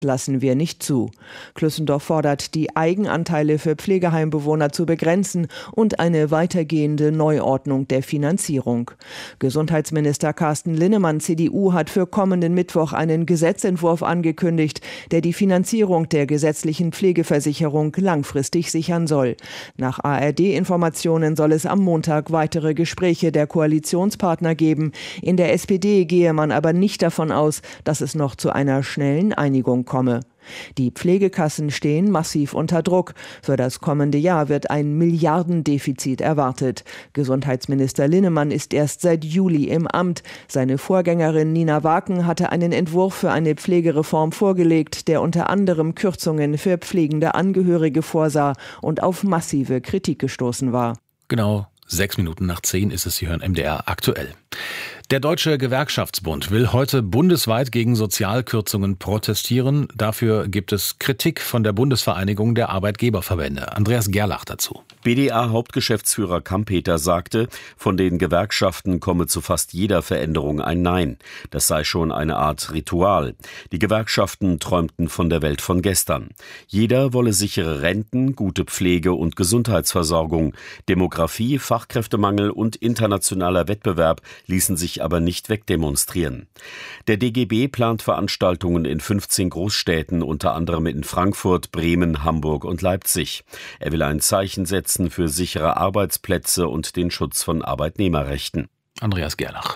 lassen wir nicht zu. Klüssendorf fordert, die Eigenanteile für Pflegeheimbewohner zu begrenzen und eine weitergehende Neuordnung der Finanzierung. Gesundheitsminister Carsten Linnemann, CDU, hat für kommenden Mittwoch einen Gesetzentwurf angekündigt, der die Finanzierung der gesetzlichen Pflegeversicherung langfristig sichern soll. Nach ARD-Informationen soll es am Montag weitere Gespräche der Koalitionspartner geben. In der SPD gehe man aber nicht davon aus, dass es noch zu einer schnellen Einigung komme. Die Pflegekassen stehen massiv unter Druck. Für das kommende Jahr wird ein Milliardendefizit erwartet. Gesundheitsminister Linnemann ist erst seit Juli im Amt. Seine Vorgängerin Nina Waken hatte einen Entwurf für eine Pflegereform vorgelegt, der unter anderem Kürzungen für pflegende Angehörige vorsah und auf massive Kritik gestoßen war. Genau 9:06 ist es. Sie hören MDR aktuell. Der Deutsche Gewerkschaftsbund will heute bundesweit gegen Sozialkürzungen protestieren. Dafür gibt es Kritik von der Bundesvereinigung der Arbeitgeberverbände. Andreas Gerlach dazu. BDA-Hauptgeschäftsführer Kampeter sagte, von den Gewerkschaften komme zu fast jeder Veränderung ein Nein. Das sei schon eine Art Ritual. Die Gewerkschaften träumten von der Welt von gestern. Jeder wolle sichere Renten, gute Pflege und Gesundheitsversorgung. Demografie, Fachkräftemangel und internationaler Wettbewerb ließen sich aber nicht wegdemonstrieren. Der DGB plant Veranstaltungen in 15 Großstädten, unter anderem in Frankfurt, Bremen, Hamburg und Leipzig. Er will ein Zeichen setzen für sichere Arbeitsplätze und den Schutz von Arbeitnehmerrechten. Andreas Gerlach.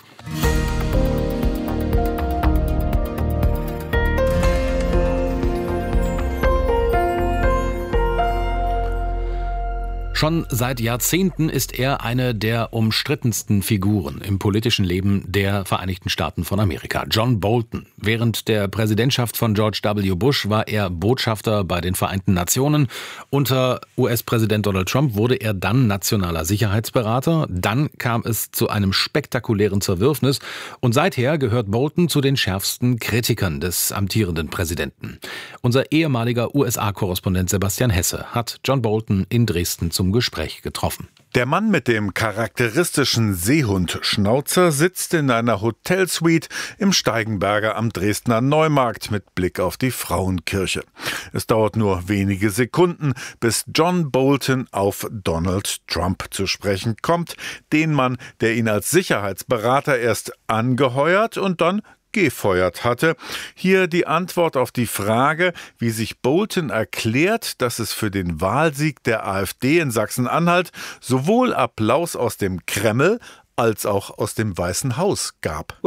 Schon seit Jahrzehnten ist er eine der umstrittensten Figuren im politischen Leben der Vereinigten Staaten von Amerika. John Bolton. Während der Präsidentschaft von George W. Bush war er Botschafter bei den Vereinten Nationen. Unter US-Präsident Donald Trump wurde er dann nationaler Sicherheitsberater. Dann kam es zu einem spektakulären Zerwürfnis. Und seither gehört Bolton zu den schärfsten Kritikern des amtierenden Präsidenten. Unser ehemaliger USA-Korrespondent Sebastian Hesse hat John Bolton in Dresden zum Gespräch getroffen. Der Mann mit dem charakteristischen Seehundschnauzer sitzt in einer Hotelsuite im Steigenberger am Dresdner Neumarkt mit Blick auf die Frauenkirche. Es dauert nur wenige Sekunden, bis John Bolton auf Donald Trump zu sprechen kommt, den Mann, der ihn als Sicherheitsberater erst angeheuert und dann gefeuert hatte. Hier die Antwort auf die Frage, wie sich Bolton erklärt, dass es für den Wahlsieg der AfD in Sachsen-Anhalt sowohl Applaus aus dem Kreml als auch aus dem Weißen Haus gab.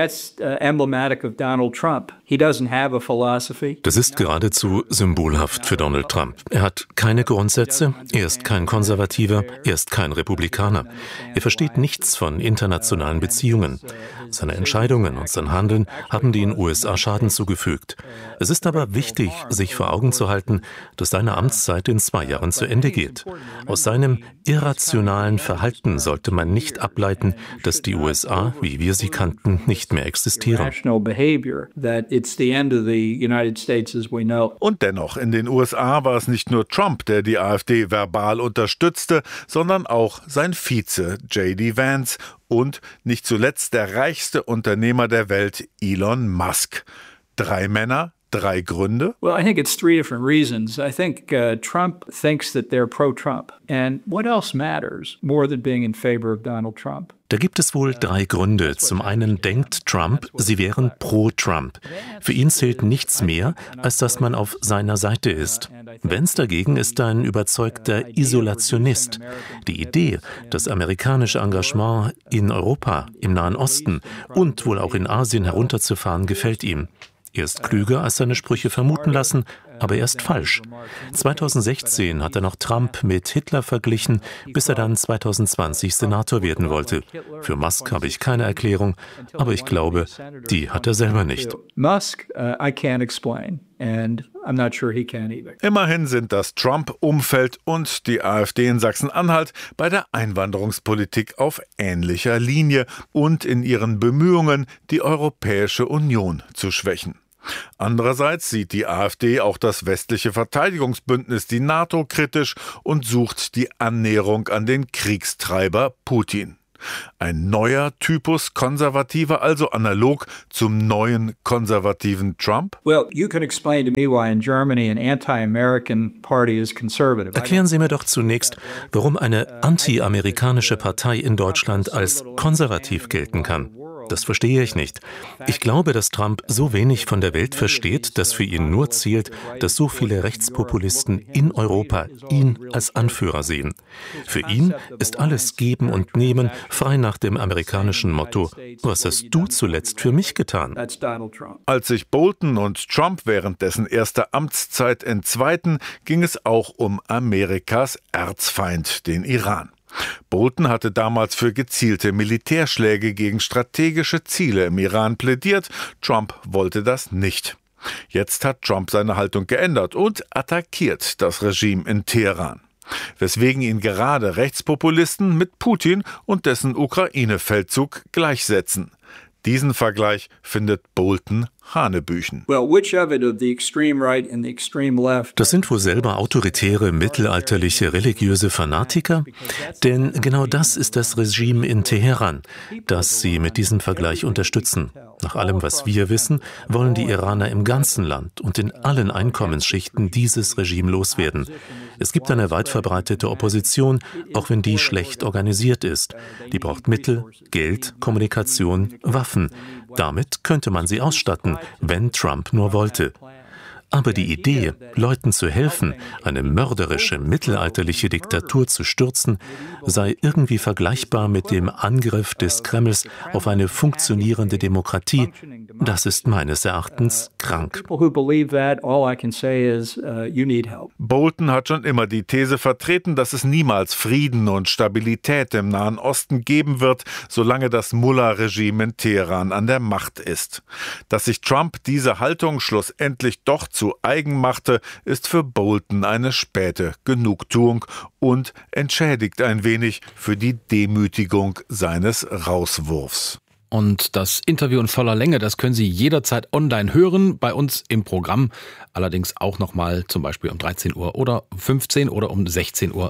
Das ist geradezu symbolhaft für Donald Trump. Er hat keine Grundsätze, er ist kein Konservativer, er ist kein Republikaner. Er versteht nichts von internationalen Beziehungen. Seine Entscheidungen und sein Handeln haben den USA Schaden zugefügt. Es ist aber wichtig, sich vor Augen zu halten, dass seine Amtszeit in 2 Jahren zu Ende geht. Aus seinem irrationalen Verhalten sollte man nicht ableiten, dass die USA, wie wir sie kannten, nicht mehr existieren. Und dennoch, in den USA war es nicht nur Trump, der die AfD verbal unterstützte, sondern auch sein Vize J.D. Vance und nicht zuletzt der reichste Unternehmer der Welt, Elon Musk. 3 Männer, 3 Gründe? Well, I think it's 3 different reasons. I think Trump thinks that they're pro-Trump. And what else matters more than being in favor of Donald Trump? Da gibt es wohl 3 Gründe. Zum einen denkt Trump, sie wären pro-Trump. Für ihn zählt nichts mehr, als dass man auf seiner Seite ist. Vance dagegen ist ein überzeugter Isolationist. Die Idee, das amerikanische Engagement in Europa, im Nahen Osten und wohl auch in Asien herunterzufahren, gefällt ihm. Er ist klüger, als seine Sprüche vermuten lassen, aber er ist falsch. 2016 hat er noch Trump mit Hitler verglichen, bis er dann 2020 Senator werden wollte. Für Musk habe ich keine Erklärung, aber ich glaube, die hat er selber nicht. Immerhin sind das Trump-Umfeld und die AfD in Sachsen-Anhalt bei der Einwanderungspolitik auf ähnlicher Linie und in ihren Bemühungen, die Europäische Union zu schwächen. Andererseits sieht die AfD auch das westliche Verteidigungsbündnis, die NATO, kritisch und sucht die Annäherung an den Kriegstreiber Putin. Ein neuer Typus Konservativer, also analog zum neuen konservativen Trump? Erklären Sie mir doch zunächst, warum eine anti-amerikanische Partei in Deutschland als konservativ gelten kann. Das verstehe ich nicht. Ich glaube, dass Trump so wenig von der Welt versteht, dass für ihn nur zählt, dass so viele Rechtspopulisten in Europa ihn als Anführer sehen. Für ihn ist alles Geben und Nehmen frei nach dem amerikanischen Motto: Was hast du zuletzt für mich getan? Als sich Bolton und Trump während dessen erster Amtszeit entzweiten, ging es auch um Amerikas Erzfeind, den Iran. Bolton hatte damals für gezielte Militärschläge gegen strategische Ziele im Iran plädiert. Trump wollte das nicht. Jetzt hat Trump seine Haltung geändert und attackiert das Regime in Teheran. Weswegen ihn gerade Rechtspopulisten mit Putin und dessen Ukraine-Feldzug gleichsetzen. Diesen Vergleich findet Bolton hanebüchen. Das sind wohl selber autoritäre, mittelalterliche, religiöse Fanatiker? Denn genau das ist das Regime in Teheran, das sie mit diesem Vergleich unterstützen. Nach allem, was wir wissen, wollen die Iraner im ganzen Land und in allen Einkommensschichten dieses Regime loswerden. Es gibt eine weit verbreitete Opposition, auch wenn die schlecht organisiert ist. Die braucht Mittel, Geld, Kommunikation, Waffen. Damit könnte man sie ausstatten, wenn Trump nur wollte. Aber die Idee, Leuten zu helfen, eine mörderische, mittelalterliche Diktatur zu stürzen, sei irgendwie vergleichbar mit dem Angriff des Kremls auf eine funktionierende Demokratie, das ist meines Erachtens krank. Bolton hat schon immer die These vertreten, dass es niemals Frieden und Stabilität im Nahen Osten geben wird, solange das Mullah-Regime in Teheran an der Macht ist. Dass sich Trump diese Haltung schlussendlich doch zu eigen machte, ist für Bolton eine späte Genugtuung und entschädigt ein wenig für die Demütigung seines Rauswurfs. Und das Interview in voller Länge, das können Sie jederzeit online hören, bei uns im Programm. Allerdings auch nochmal zum Beispiel um 13 Uhr oder 15 oder um 16.45 Uhr.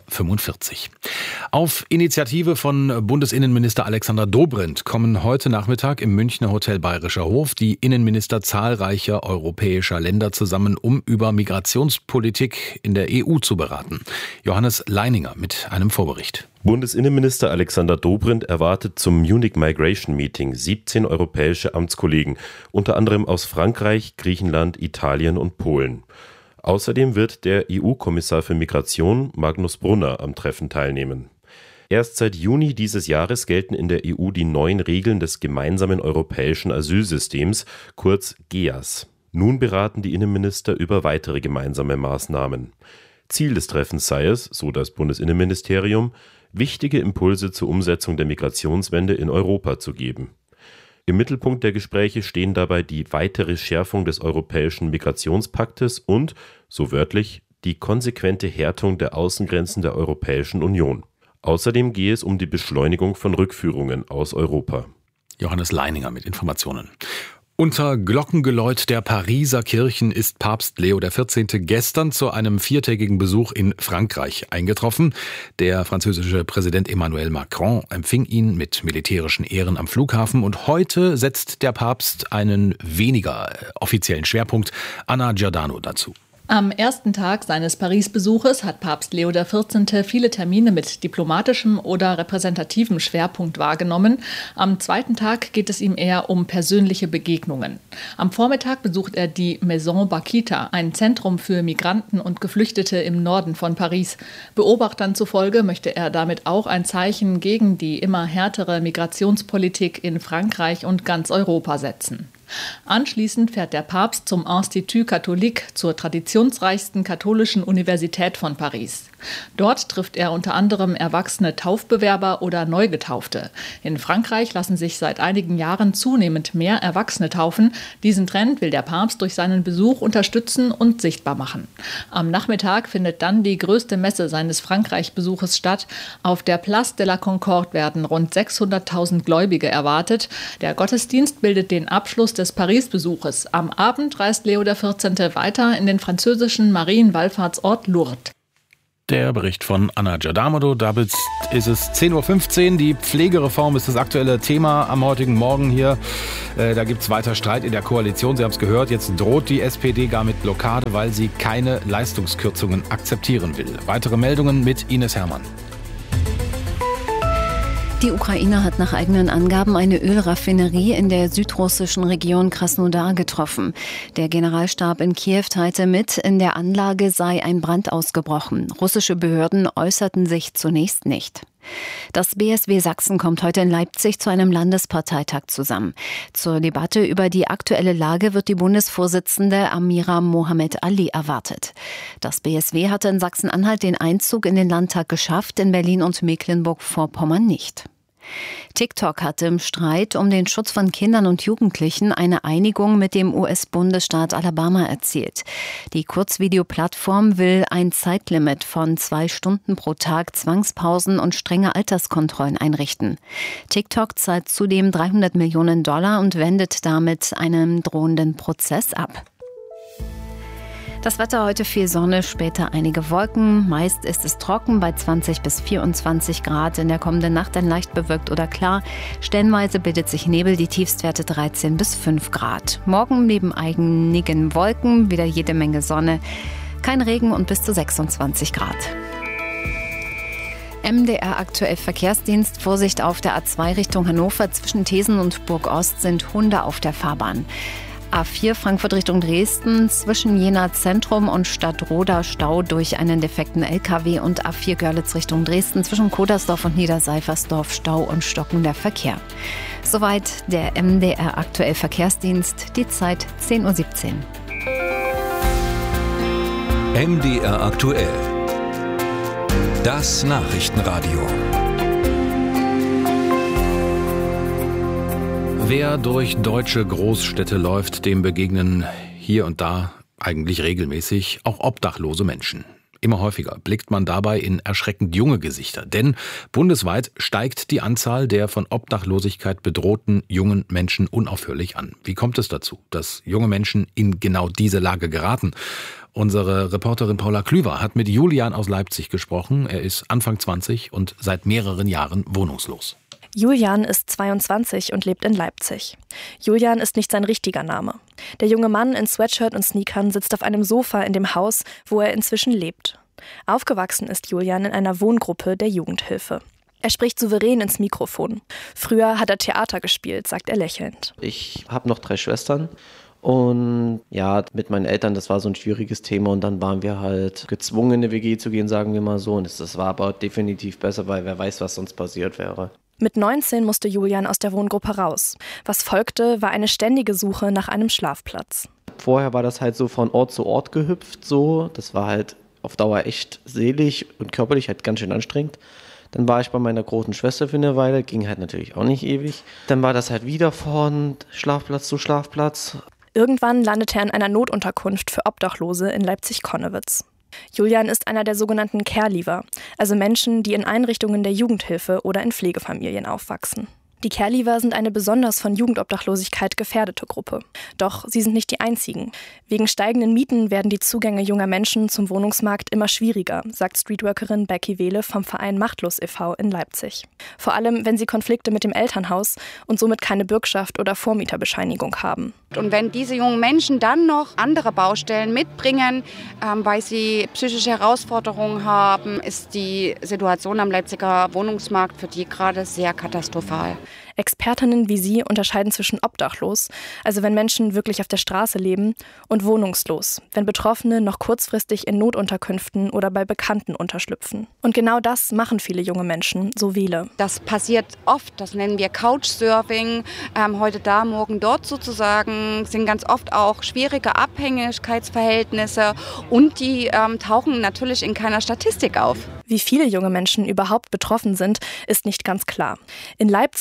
Auf Initiative von Bundesinnenminister Alexander Dobrindt kommen heute Nachmittag im Münchner Hotel Bayerischer Hof die Innenminister zahlreicher europäischer Länder zusammen, um über Migrationspolitik in der EU zu beraten. Johannes Leininger mit einem Vorbericht. Bundesinnenminister Alexander Dobrindt erwartet zum Munich Migration Meeting 17 europäische Amtskollegen, unter anderem aus Frankreich, Griechenland, Italien und Polen. Außerdem wird der EU-Kommissar für Migration, Magnus Brunner, am Treffen teilnehmen. Erst seit Juni dieses Jahres gelten in der EU die neuen Regeln des gemeinsamen europäischen Asylsystems, kurz GEAS. Nun beraten die Innenminister über weitere gemeinsame Maßnahmen. Ziel des Treffens sei es, so das Bundesinnenministerium, wichtige Impulse zur Umsetzung der Migrationswende in Europa zu geben. Im Mittelpunkt der Gespräche stehen dabei die weitere Schärfung des europäischen Migrationspaktes und, so wörtlich, die konsequente Härtung der Außengrenzen der Europäischen Union. Außerdem gehe es um die Beschleunigung von Rückführungen aus Europa. Johannes Leininger mit Informationen. Unter Glockengeläut der Pariser Kirchen ist Papst Leo XIV. Gestern zu einem 4-tägigen Besuch in Frankreich eingetroffen. Der französische Präsident Emmanuel Macron empfing ihn mit militärischen Ehren am Flughafen und heute setzt der Papst einen weniger offiziellen Schwerpunkt. Anna Giordano dazu. Am ersten Tag seines Paris-Besuches hat Papst Leo XIV. Viele Termine mit diplomatischem oder repräsentativem Schwerpunkt wahrgenommen. Am zweiten Tag geht es ihm eher um persönliche Begegnungen. Am Vormittag besucht er die Maison Bakita, ein Zentrum für Migranten und Geflüchtete im Norden von Paris. Beobachtern zufolge möchte er damit auch ein Zeichen gegen die immer härtere Migrationspolitik in Frankreich und ganz Europa setzen. Anschließend fährt der Papst zum Institut Catholique, zur traditionsreichsten katholischen Universität von Paris. Dort trifft er unter anderem erwachsene Taufbewerber oder Neugetaufte. In Frankreich lassen sich seit einigen Jahren zunehmend mehr Erwachsene taufen. Diesen Trend will der Papst durch seinen Besuch unterstützen und sichtbar machen. Am Nachmittag findet dann die größte Messe seines Frankreich-Besuches statt. Auf der Place de la Concorde werden rund 600.000 Gläubige erwartet. Der Gottesdienst bildet den Abschluss des Paris-Besuches. Am Abend reist Leo XIV. Weiter in den französischen Marienwallfahrtsort Lourdes. Der Bericht von Anna Giordano. Damit ist es 10.15 Uhr. Die Pflegereform ist das aktuelle Thema am heutigen Morgen hier. Da gibt es weiter Streit in der Koalition. Sie haben es gehört, jetzt droht die SPD gar mit Blockade, weil sie keine Leistungskürzungen akzeptieren will. Weitere Meldungen mit Ines Herrmann. Die Ukraine hat nach eigenen Angaben eine Ölraffinerie in der südrussischen Region Krasnodar getroffen. Der Generalstab in Kiew teilte mit, in der Anlage sei ein Brand ausgebrochen. Russische Behörden äußerten sich zunächst nicht. Das BSW Sachsen kommt heute in Leipzig zu einem Landesparteitag zusammen. Zur Debatte über die aktuelle Lage wird die Bundesvorsitzende Amira Mohamed Ali erwartet. Das BSW hatte in Sachsen-Anhalt den Einzug in den Landtag geschafft, in Berlin und Mecklenburg-Vorpommern nicht. TikTok hatte im Streit um den Schutz von Kindern und Jugendlichen eine Einigung mit dem US-Bundesstaat Alabama erzielt. Die Kurzvideoplattform will ein Zeitlimit von 2 Stunden pro Tag, Zwangspausen und strenge Alterskontrollen einrichten. TikTok zahlt zudem $300 Millionen und wendet damit einen drohenden Prozess ab. Das Wetter heute: viel Sonne, später einige Wolken. Meist ist es trocken bei 20 bis 24 Grad. In der kommenden Nacht dann leicht bewölkt oder klar. Stellenweise bildet sich Nebel, die Tiefstwerte 13 bis 5 Grad. Morgen neben einigen Wolken wieder jede Menge Sonne. Kein Regen und bis zu 26 Grad. MDR aktuell Verkehrsdienst. Vorsicht auf der A2 Richtung Hannover. Zwischen Thesen und Burg-Ost sind Hunde auf der Fahrbahn. A4 Frankfurt Richtung Dresden, zwischen Jena Zentrum und Stadtroda Stau durch einen defekten LKW, und A4 Görlitz Richtung Dresden, zwischen Kodersdorf und Niederseifersdorf Stau und stockender Verkehr. Soweit der MDR aktuell Verkehrsdienst, die Zeit 10.17 Uhr. MDR aktuell. Das Nachrichtenradio. Wer durch deutsche Großstädte läuft, dem begegnen hier und da eigentlich regelmäßig auch obdachlose Menschen. Immer häufiger blickt man dabei in erschreckend junge Gesichter, denn bundesweit steigt die Anzahl der von Obdachlosigkeit bedrohten jungen Menschen unaufhörlich an. Wie kommt es dazu, dass junge Menschen in genau diese Lage geraten? Unsere Reporterin Paula Klüver hat mit Julian aus Leipzig gesprochen. Er ist Anfang 20 und seit mehreren Jahren wohnungslos. Julian ist 22 und lebt in Leipzig. Julian ist nicht sein richtiger Name. Der junge Mann in Sweatshirt und Sneakern sitzt auf einem Sofa in dem Haus, wo er inzwischen lebt. Aufgewachsen ist Julian in einer Wohngruppe der Jugendhilfe. Er spricht souverän ins Mikrofon. Früher hat er Theater gespielt, sagt er lächelnd. Ich habe noch 3 Schwestern. Und ja, mit meinen Eltern, das war so ein schwieriges Thema, und dann waren wir halt gezwungen, in eine WG zu gehen, sagen wir mal so. Und das war aber definitiv besser, weil wer weiß, was sonst passiert wäre. Mit 19 musste Julian aus der Wohngruppe raus. Was folgte, war eine ständige Suche nach einem Schlafplatz. Vorher war das halt so von Ort zu Ort gehüpft, so. Das war halt auf Dauer echt seelisch und körperlich halt ganz schön anstrengend. Dann war ich bei meiner großen Schwester für eine Weile, ging halt natürlich auch nicht ewig. Dann war das halt wieder von Schlafplatz zu Schlafplatz. Irgendwann landete er in einer Notunterkunft für Obdachlose in Leipzig-Konnewitz. Julian ist einer der sogenannten Care-Leaver, also Menschen, die in Einrichtungen der Jugendhilfe oder in Pflegefamilien aufwachsen. Die Care-Leaver sind eine besonders von Jugendobdachlosigkeit gefährdete Gruppe. Doch sie sind nicht die einzigen. Wegen steigenden Mieten werden die Zugänge junger Menschen zum Wohnungsmarkt immer schwieriger, sagt Streetworkerin Becky Wehle vom Verein Machtlos e.V. in Leipzig. Vor allem, wenn sie Konflikte mit dem Elternhaus und somit keine Bürgschaft oder Vormieterbescheinigung haben. Und wenn diese jungen Menschen dann noch andere Baustellen mitbringen, weil sie psychische Herausforderungen haben, ist die Situation am Leipziger Wohnungsmarkt für die gerade sehr katastrophal. Expertinnen wie sie unterscheiden zwischen obdachlos, also wenn Menschen wirklich auf der Straße leben, und wohnungslos, wenn Betroffene noch kurzfristig in Notunterkünften oder bei Bekannten unterschlüpfen. Und genau das machen viele junge Menschen, so Wehle. Das passiert oft, das nennen wir Couchsurfing, heute da, morgen dort sozusagen, sind ganz oft auch schwierige Abhängigkeitsverhältnisse, und die tauchen natürlich in keiner Statistik auf. Wie viele junge Menschen überhaupt betroffen sind, ist nicht ganz klar. In Leipzig berücksichtigt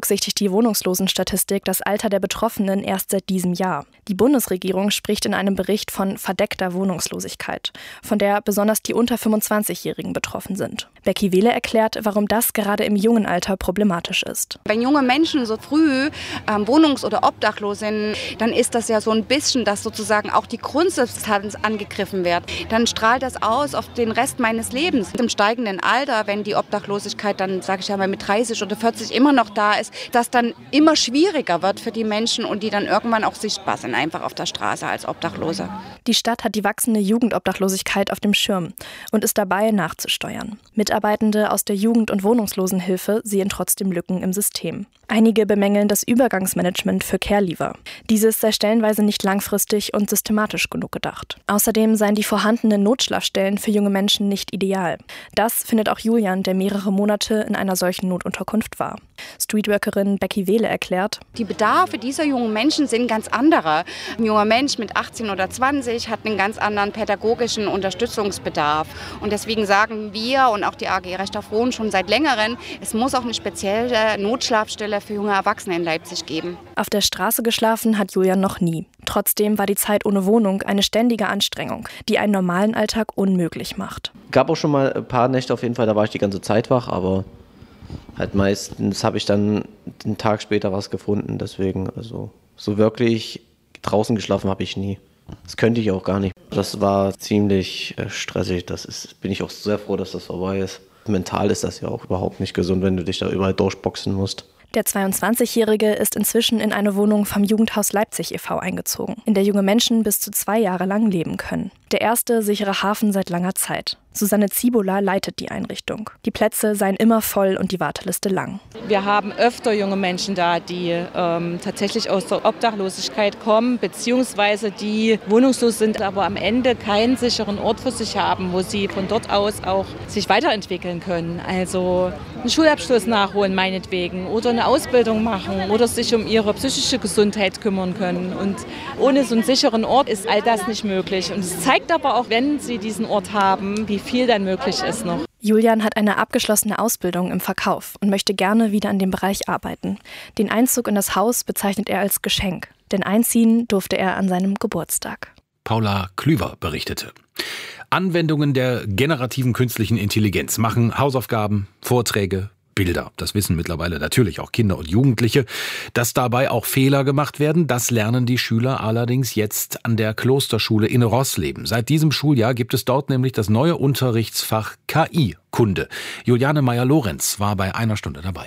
berücksichtigt die Wohnungslosenstatistik das Alter der Betroffenen erst seit diesem Jahr. Die Bundesregierung spricht in einem Bericht von verdeckter Wohnungslosigkeit, von der besonders die unter 25-Jährigen betroffen sind. Becky Wehle erklärt, warum das gerade im jungen Alter problematisch ist. Wenn junge Menschen so früh wohnungs- oder obdachlos sind, dann ist das ja so ein bisschen, dass sozusagen auch die Grundsubstanz angegriffen wird. Dann strahlt das aus auf den Rest meines Lebens. Im steigenden Alter, wenn die Obdachlosigkeit dann, sage ich ja mal, mit 30 oder 40 immer noch da ist, dass dann immer schwieriger wird für die Menschen und die dann irgendwann auch sichtbar sind, einfach auf der Straße als Obdachlose. Die Stadt hat die wachsende Jugendobdachlosigkeit auf dem Schirm und ist dabei, nachzusteuern. Mitarbeitende aus der Jugend- und Wohnungslosenhilfe sehen trotzdem Lücken im System. Einige bemängeln das Übergangsmanagement für Care-Leaver. Dieses sei stellenweise nicht langfristig und systematisch genug gedacht. Außerdem seien die vorhandenen Notschlafstellen für junge Menschen nicht ideal. Das findet auch Julian, der mehrere Monate in einer solchen Notunterkunft war. Streetworkerin Becky Wehle erklärt: Die Bedarfe dieser jungen Menschen sind ganz andere. Ein junger Mensch mit 18 oder 20 hat einen ganz anderen pädagogischen Unterstützungsbedarf. Und deswegen sagen wir und auch die AG Recht auf Wohnen schon seit längerem, es muss auch eine spezielle Notschlafstelle für junge Erwachsene in Leipzig geben. Auf der Straße geschlafen hat Julian noch nie. Trotzdem war die Zeit ohne Wohnung eine ständige Anstrengung, die einen normalen Alltag unmöglich macht. Gab auch schon mal ein paar Nächte auf jeden Fall, da war ich die ganze Zeit wach, aber halt meistens habe ich dann einen Tag später was gefunden. Deswegen, also so wirklich draußen geschlafen habe ich nie. Das könnte ich auch gar nicht. Das war ziemlich stressig. Bin ich auch sehr froh, dass das vorbei ist. Mental ist das ja auch überhaupt nicht gesund, wenn du dich da überall durchboxen musst. Der 22-Jährige ist inzwischen in eine Wohnung vom Jugendhaus Leipzig e.V. eingezogen, in der junge Menschen bis zu 2 Jahre lang leben können. Der erste sichere Hafen seit langer Zeit. Susanne Zibola leitet die Einrichtung. Die Plätze seien immer voll und die Warteliste lang. Wir haben öfter junge Menschen da, die tatsächlich aus der Obdachlosigkeit kommen, beziehungsweise die wohnungslos sind, aber am Ende keinen sicheren Ort für sich haben, wo sie von dort aus auch sich weiterentwickeln können. Also einen Schulabschluss nachholen meinetwegen oder eine Ausbildung machen oder sich um ihre psychische Gesundheit kümmern können. Und ohne so einen sicheren Ort ist all das nicht möglich. Und es zeigt aber auch, wenn sie diesen Ort haben, wie viel dann möglich ist noch. Julian hat eine abgeschlossene Ausbildung im Verkauf und möchte gerne wieder in dem Bereich arbeiten. Den Einzug in das Haus bezeichnet er als Geschenk, denn einziehen durfte er an seinem Geburtstag. Paula Klüver berichtete. Anwendungen der generativen künstlichen Intelligenz machen Hausaufgaben, Vorträge, Bilder. Das wissen mittlerweile natürlich auch Kinder und Jugendliche. Dass dabei auch Fehler gemacht werden, das lernen die Schüler allerdings jetzt an der Klosterschule in Roßleben. Seit diesem Schuljahr gibt es dort nämlich das neue Unterrichtsfach KI-Kunde. Juliane Meyer-Lorenz war bei einer Stunde dabei.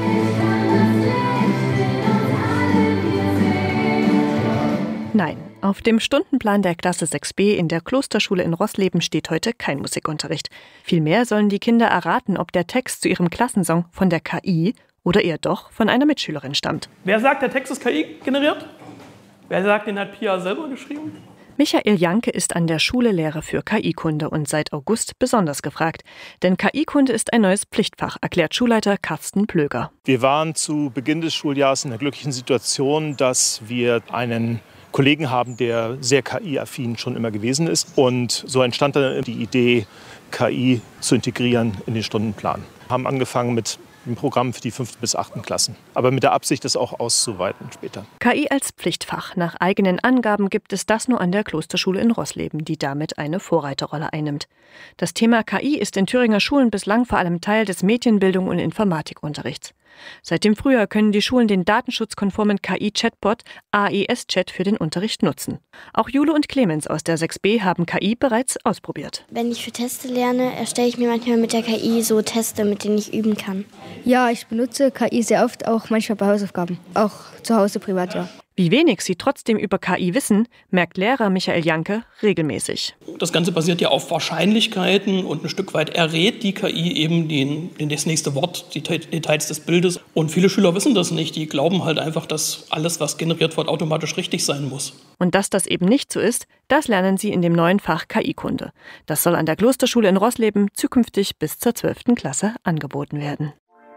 Nein, auf dem Stundenplan der Klasse 6b in der Klosterschule in Roßleben steht heute kein Musikunterricht. Vielmehr sollen die Kinder erraten, ob der Text zu ihrem Klassensong von der KI oder eher doch von einer Mitschülerin stammt. Wer sagt, der Text ist KI generiert? Wer sagt, den hat Pia selber geschrieben? Michael Janke ist an der Schule Lehrer für KI-Kunde und seit August besonders gefragt. Denn KI-Kunde ist ein neues Pflichtfach, erklärt Schulleiter Carsten Plöger. Wir waren zu Beginn des Schuljahres in der glücklichen Situation, dass wir einen Kollegen haben, der sehr KI-affin schon immer gewesen ist. Und so entstand dann die Idee, KI zu integrieren in den Stundenplan. Wir haben angefangen mit dem Programm für die 5. bis 8. Klassen, aber mit der Absicht, das auch auszuweiten später. KI als Pflichtfach. Nach eigenen Angaben gibt es das nur an der Klosterschule in Roßleben, die damit eine Vorreiterrolle einnimmt. Das Thema KI ist in Thüringer Schulen bislang vor allem Teil des Medienbildung- und Informatikunterrichts. Seit dem Frühjahr können die Schulen den datenschutzkonformen KI-Chatbot AES-Chat für den Unterricht nutzen. Auch Jule und Clemens aus der 6b haben KI bereits ausprobiert. Wenn ich für Teste lerne, erstelle ich mir manchmal mit der KI so Teste, mit denen ich üben kann. Ja, ich benutze KI sehr oft, auch manchmal bei Hausaufgaben. Auch zu Hause privat, ja. Wie wenig sie trotzdem über KI wissen, merkt Lehrer Michael Janke regelmäßig. Das Ganze basiert ja auf Wahrscheinlichkeiten und ein Stück weit errät die KI eben das nächste Wort, die Details des Bildes. Und viele Schüler wissen das nicht. Die glauben halt einfach, dass alles, was generiert wird, automatisch richtig sein muss. Und dass das eben nicht so ist, das lernen sie in dem neuen Fach KI-Kunde. Das soll an der Klosterschule in Roßleben zukünftig bis zur 12. Klasse angeboten werden.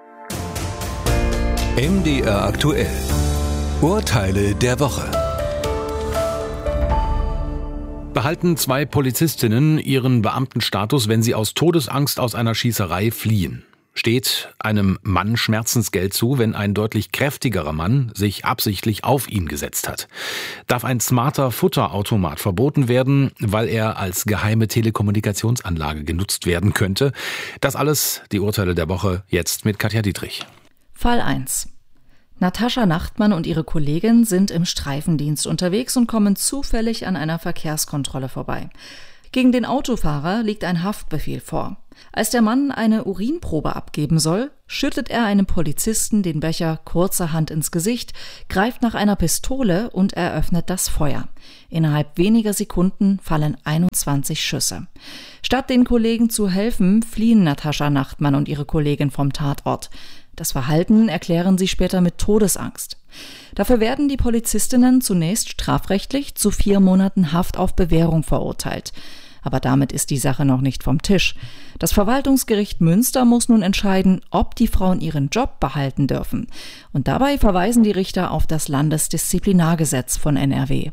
MDR aktuell. Urteile der Woche. Behalten 2 Polizistinnen ihren Beamtenstatus, wenn sie aus Todesangst aus einer Schießerei fliehen? Steht einem Mann Schmerzensgeld zu, wenn ein deutlich kräftigerer Mann sich absichtlich auf ihn gesetzt hat? Darf ein smarter Futterautomat verboten werden, weil er als geheime Telekommunikationsanlage genutzt werden könnte? Das alles, die Urteile der Woche, jetzt mit Katja Dietrich. Fall 1. Natascha Nachtmann und ihre Kollegin sind im Streifendienst unterwegs und kommen zufällig an einer Verkehrskontrolle vorbei. Gegen den Autofahrer liegt ein Haftbefehl vor. Als der Mann eine Urinprobe abgeben soll, schüttet er einem Polizisten den Becher kurzerhand ins Gesicht, greift nach einer Pistole und eröffnet das Feuer. Innerhalb weniger Sekunden fallen 21 Schüsse. Statt den Kollegen zu helfen, fliehen Natascha Nachtmann und ihre Kollegin vom Tatort. Das Verhalten erklären sie später mit Todesangst. Dafür werden die Polizistinnen zunächst strafrechtlich zu 4 Monaten Haft auf Bewährung verurteilt. Aber damit ist die Sache noch nicht vom Tisch. Das Verwaltungsgericht Münster muss nun entscheiden, ob die Frauen ihren Job behalten dürfen. Und dabei verweisen die Richter auf das Landesdisziplinargesetz von NRW.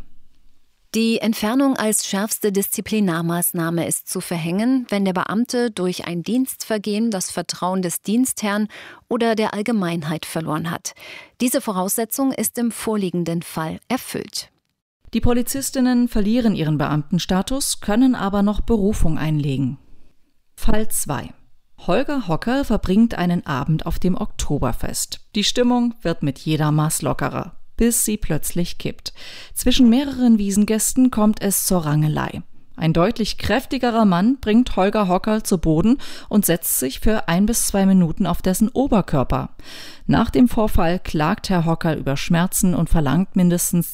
Die Entfernung als schärfste Disziplinarmaßnahme ist zu verhängen, wenn der Beamte durch ein Dienstvergehen das Vertrauen des Dienstherrn oder der Allgemeinheit verloren hat. Diese Voraussetzung ist im vorliegenden Fall erfüllt. Die Polizistinnen verlieren ihren Beamtenstatus, können aber noch Berufung einlegen. Fall 2. Holger Hockerl verbringt einen Abend auf dem Oktoberfest. Die Stimmung wird mit jeder Maß lockerer, bis sie plötzlich kippt. Zwischen mehreren Wiesengästen kommt es zur Rangelei. Ein deutlich kräftigerer Mann bringt Holger Hockerl zu Boden und setzt sich für 1 bis 2 Minuten auf dessen Oberkörper. Nach dem Vorfall klagt Herr Hockerl über Schmerzen und verlangt mindestens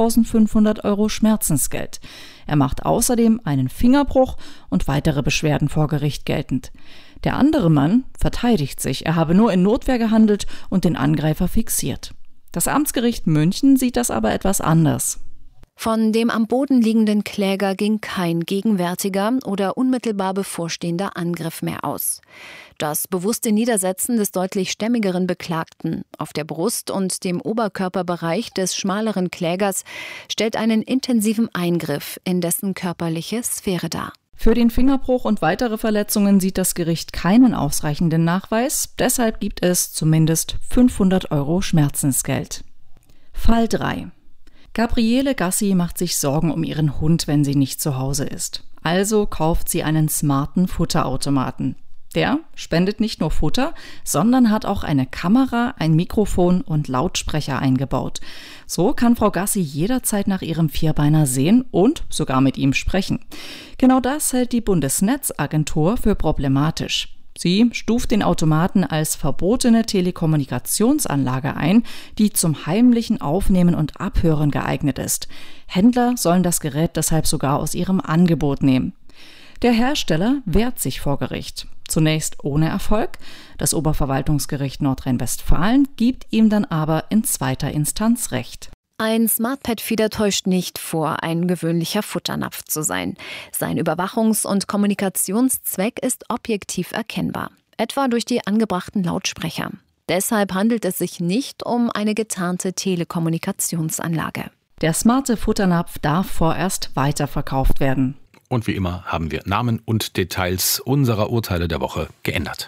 2.500 € Schmerzensgeld. Er macht außerdem einen Fingerbruch und weitere Beschwerden vor Gericht geltend. Der andere Mann verteidigt sich, er habe nur in Notwehr gehandelt und den Angreifer fixiert. Das Amtsgericht München sieht das aber etwas anders. Von dem am Boden liegenden Kläger ging kein gegenwärtiger oder unmittelbar bevorstehender Angriff mehr aus. Das bewusste Niedersetzen des deutlich stämmigeren Beklagten auf der Brust und dem Oberkörperbereich des schmaleren Klägers stellt einen intensiven Eingriff in dessen körperliche Sphäre dar. Für den Fingerbruch und weitere Verletzungen sieht das Gericht keinen ausreichenden Nachweis. Deshalb gibt es zumindest 500 € Schmerzensgeld. Fall 3. Gabriele Gassi macht sich Sorgen um ihren Hund, wenn sie nicht zu Hause ist. Also kauft sie einen smarten Futterautomaten. Der spendet nicht nur Futter, sondern hat auch eine Kamera, ein Mikrofon und Lautsprecher eingebaut. So kann Frau Gassi jederzeit nach ihrem Vierbeiner sehen und sogar mit ihm sprechen. Genau das hält die Bundesnetzagentur für problematisch. Sie stuft den Automaten als verbotene Telekommunikationsanlage ein, die zum heimlichen Aufnehmen und Abhören geeignet ist. Händler sollen das Gerät deshalb sogar aus ihrem Angebot nehmen. Der Hersteller wehrt sich vor Gericht. Zunächst ohne Erfolg. Das Oberverwaltungsgericht Nordrhein-Westfalen gibt ihm dann aber in zweiter Instanz Recht. Ein Smart-Pet-Feeder täuscht nicht vor, ein gewöhnlicher Futternapf zu sein. Sein Überwachungs- und Kommunikationszweck ist objektiv erkennbar, etwa durch die angebrachten Lautsprecher. Deshalb handelt es sich nicht um eine getarnte Telekommunikationsanlage. Der smarte Futternapf darf vorerst weiterverkauft werden. Und wie immer haben wir Namen und Details unserer Urteile der Woche geändert.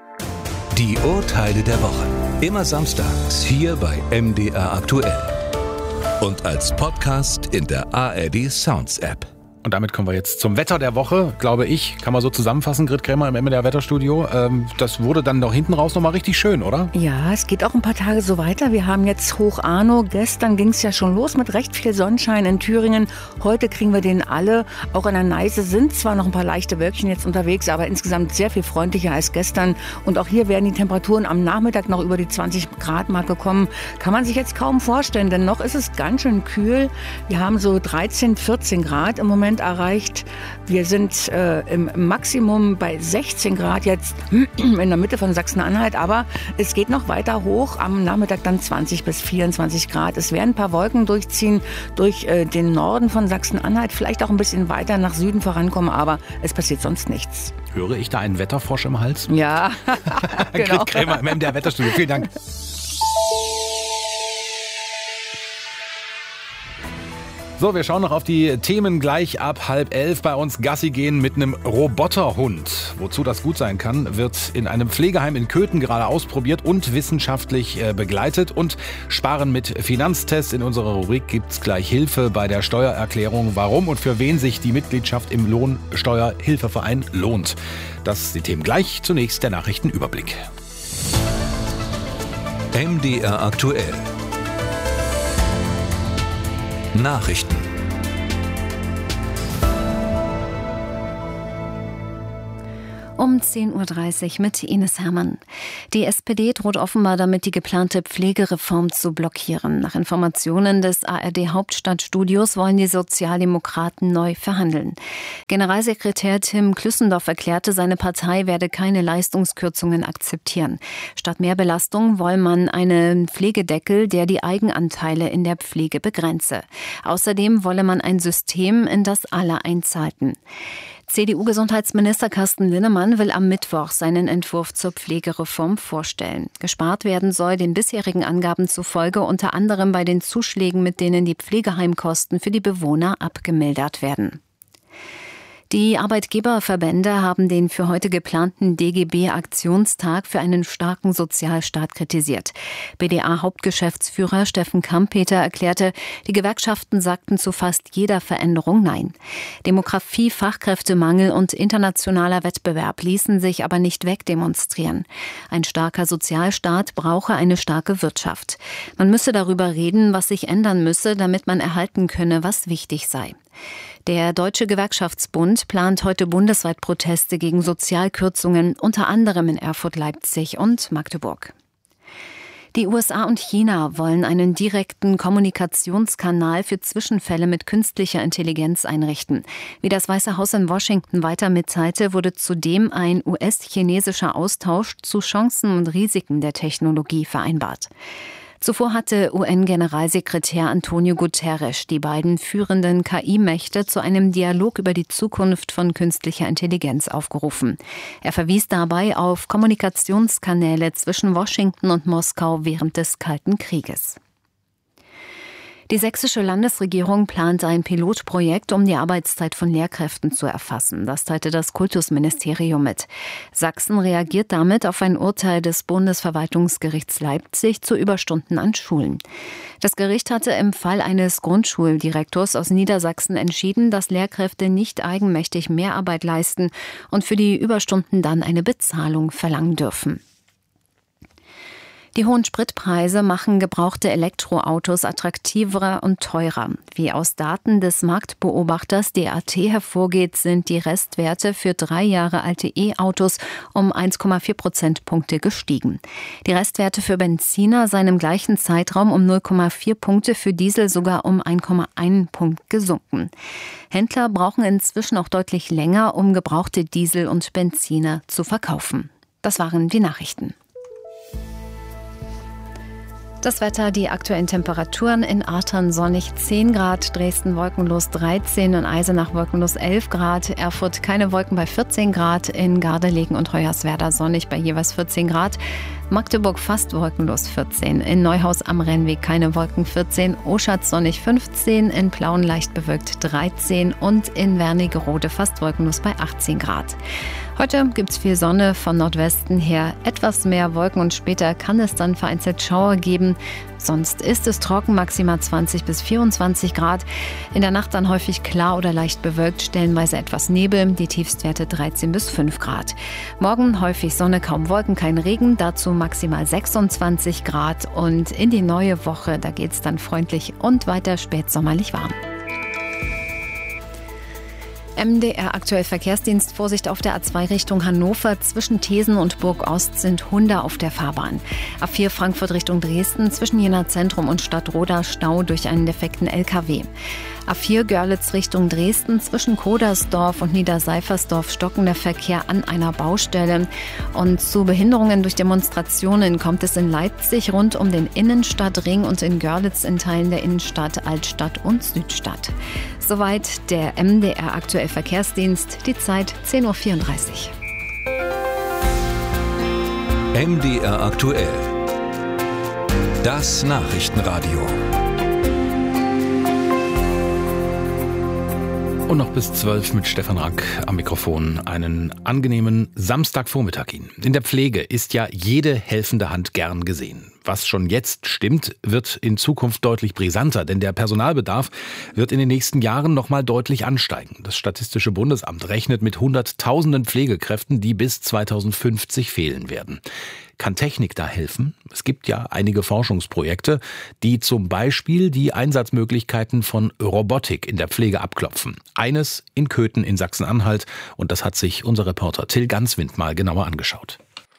Die Urteile der Woche. Immer samstags hier bei MDR aktuell. Und als Podcast in der ARD Sounds App. Und damit kommen wir jetzt zum Wetter der Woche, glaube ich, kann man so zusammenfassen, Grit Krämer im MDR Wetterstudio. Das wurde dann doch hinten raus nochmal richtig schön, oder? Ja, es geht auch ein paar Tage so weiter. Wir haben jetzt Hoch Arno. Gestern ging es ja schon los mit recht viel Sonnenschein in Thüringen. Heute kriegen wir den alle. Auch in der Neiße sind zwar noch ein paar leichte Wölkchen jetzt unterwegs, aber insgesamt sehr viel freundlicher als gestern. Und auch hier werden die Temperaturen am Nachmittag noch über die 20-Grad-Marke kommen. Kann man sich jetzt kaum vorstellen, denn noch ist es ganz schön kühl. Wir haben so 13, 14 Grad im Moment erreicht. Wir sind im Maximum bei 16 Grad jetzt in der Mitte von Sachsen-Anhalt, aber es geht noch weiter hoch. Am Nachmittag dann 20 bis 24 Grad. Es werden ein paar Wolken durchziehen durch den Norden von Sachsen-Anhalt, vielleicht auch ein bisschen weiter nach Süden vorankommen, aber es passiert sonst nichts. Höre ich da einen Wetterfrosch im Hals? Ja, genau. Grit Krämer im MDR Wetterstudio. Vielen Dank. So, wir schauen noch auf die Themen gleich ab 10:30. Bei uns Gassi gehen mit einem Roboterhund. Wozu das gut sein kann, wird in einem Pflegeheim in Köthen gerade ausprobiert und wissenschaftlich begleitet. Und Sparen mit Finanztest. In unserer Rubrik gibt's gleich Hilfe bei der Steuererklärung. Warum und für wen sich die Mitgliedschaft im Lohnsteuerhilfeverein lohnt. Das sind die Themen gleich. Zunächst der Nachrichtenüberblick. MDR aktuell. Nachrichten. Um 10.30 Uhr mit Ines Hermann. Die SPD droht offenbar damit, die geplante Pflegereform zu blockieren. Nach Informationen des ARD-Hauptstadtstudios wollen die Sozialdemokraten neu verhandeln. Generalsekretär Tim Klüssendorf erklärte, seine Partei werde keine Leistungskürzungen akzeptieren. Statt mehr Belastung wolle man einen Pflegedeckel, der die Eigenanteile in der Pflege begrenze. Außerdem wolle man ein System, in das alle einzahlten. CDU-Gesundheitsminister Carsten Linnemann will am Mittwoch seinen Entwurf zur Pflegereform vorstellen. Gespart werden soll den bisherigen Angaben zufolge unter anderem bei den Zuschlägen, mit denen die Pflegeheimkosten für die Bewohner abgemildert werden. Die Arbeitgeberverbände haben den für heute geplanten DGB-Aktionstag für einen starken Sozialstaat kritisiert. BDA-Hauptgeschäftsführer Steffen Kampeter erklärte, die Gewerkschaften sagten zu fast jeder Veränderung Nein. Demografie, Fachkräftemangel und internationaler Wettbewerb ließen sich aber nicht wegdemonstrieren. Ein starker Sozialstaat brauche eine starke Wirtschaft. Man müsse darüber reden, was sich ändern müsse, damit man erhalten könne, was wichtig sei. Der Deutsche Gewerkschaftsbund plant heute bundesweit Proteste gegen Sozialkürzungen, unter anderem in Erfurt, Leipzig und Magdeburg. Die USA und China wollen einen direkten Kommunikationskanal für Zwischenfälle mit künstlicher Intelligenz einrichten. Wie das Weiße Haus in Washington weiter mitteilte, wurde zudem ein US-chinesischer Austausch zu Chancen und Risiken der Technologie vereinbart. Zuvor hatte UN-Generalsekretär Antonio Guterres die beiden führenden KI-Mächte zu einem Dialog über die Zukunft von künstlicher Intelligenz aufgerufen. Er verwies dabei auf Kommunikationskanäle zwischen Washington und Moskau während des Kalten Krieges. Die sächsische Landesregierung plant ein Pilotprojekt, um die Arbeitszeit von Lehrkräften zu erfassen. Das teilte das Kultusministerium mit. Sachsen reagiert damit auf ein Urteil des Bundesverwaltungsgerichts Leipzig zu Überstunden an Schulen. Das Gericht hatte im Fall eines Grundschuldirektors aus Niedersachsen entschieden, dass Lehrkräfte nicht eigenmächtig Mehrarbeit leisten und für die Überstunden dann eine Bezahlung verlangen dürfen. Die hohen Spritpreise machen gebrauchte Elektroautos attraktiver und teurer. Wie aus Daten des Marktbeobachters DAT hervorgeht, sind die Restwerte für 3 Jahre alte E-Autos um 1,4 Prozentpunkte gestiegen. Die Restwerte für Benziner seien im gleichen Zeitraum um 0,4 Punkte, für Diesel sogar um 1,1 Punkt gesunken. Händler brauchen inzwischen auch deutlich länger, um gebrauchte Diesel und Benziner zu verkaufen. Das waren die Nachrichten. Das Wetter, die aktuellen Temperaturen: in Artern sonnig 10 Grad, Dresden wolkenlos 13, in Eisenach wolkenlos 11 Grad, Erfurt keine Wolken bei 14 Grad, in Gardelegen und Hoyerswerda sonnig bei jeweils 14 Grad, Magdeburg fast wolkenlos 14, in Neuhaus am Rennweg keine Wolken 14, Oschatz sonnig 15, in Plauen leicht bewölkt 13 und in Wernigerode fast wolkenlos bei 18 Grad. Heute gibt es viel Sonne, von Nordwesten her etwas mehr Wolken und später kann es dann vereinzelt Schauer geben. Sonst ist es trocken, maximal 20 bis 24 Grad. In der Nacht dann häufig klar oder leicht bewölkt, stellenweise etwas Nebel, die Tiefstwerte 13 bis 5 Grad. Morgen häufig Sonne, kaum Wolken, kein Regen, dazu maximal 26 Grad. Und in die neue Woche, da geht es dann freundlich und weiter spätsommerlich warm. MDR aktuell Verkehrsdienst. Vorsicht auf der A2 Richtung Hannover. Zwischen Thesen und Burg-Ost sind Hunde auf der Fahrbahn. A4 Frankfurt Richtung Dresden. Zwischen Jena Zentrum und Stadtroda Stau durch einen defekten LKW. A4 Görlitz Richtung Dresden. Zwischen Kodersdorf und Niederseifersdorf stockender Verkehr an einer Baustelle. Und zu Behinderungen durch Demonstrationen kommt es in Leipzig rund um den Innenstadtring und in Görlitz in Teilen der Innenstadt, Altstadt und Südstadt. Soweit der MDR aktuell Verkehrsdienst. Die Zeit 10.34 Uhr. MDR aktuell. Das Nachrichtenradio. Und noch bis 12 mit Stefan Rank am Mikrofon. Einen angenehmen Samstagvormittag Ihnen. In der Pflege ist ja jede helfende Hand gern gesehen. Was schon jetzt stimmt, wird in Zukunft deutlich brisanter, denn der Personalbedarf wird in den nächsten Jahren noch mal deutlich ansteigen. Das Statistische Bundesamt rechnet mit Hunderttausenden Pflegekräften, die bis 2050 fehlen werden. Kann Technik da helfen? Es gibt ja einige Forschungsprojekte, die zum Beispiel die Einsatzmöglichkeiten von Robotik in der Pflege abklopfen. Eines in Köthen in Sachsen-Anhalt, und das hat sich unser Reporter Till Ganswind mal genauer angeschaut.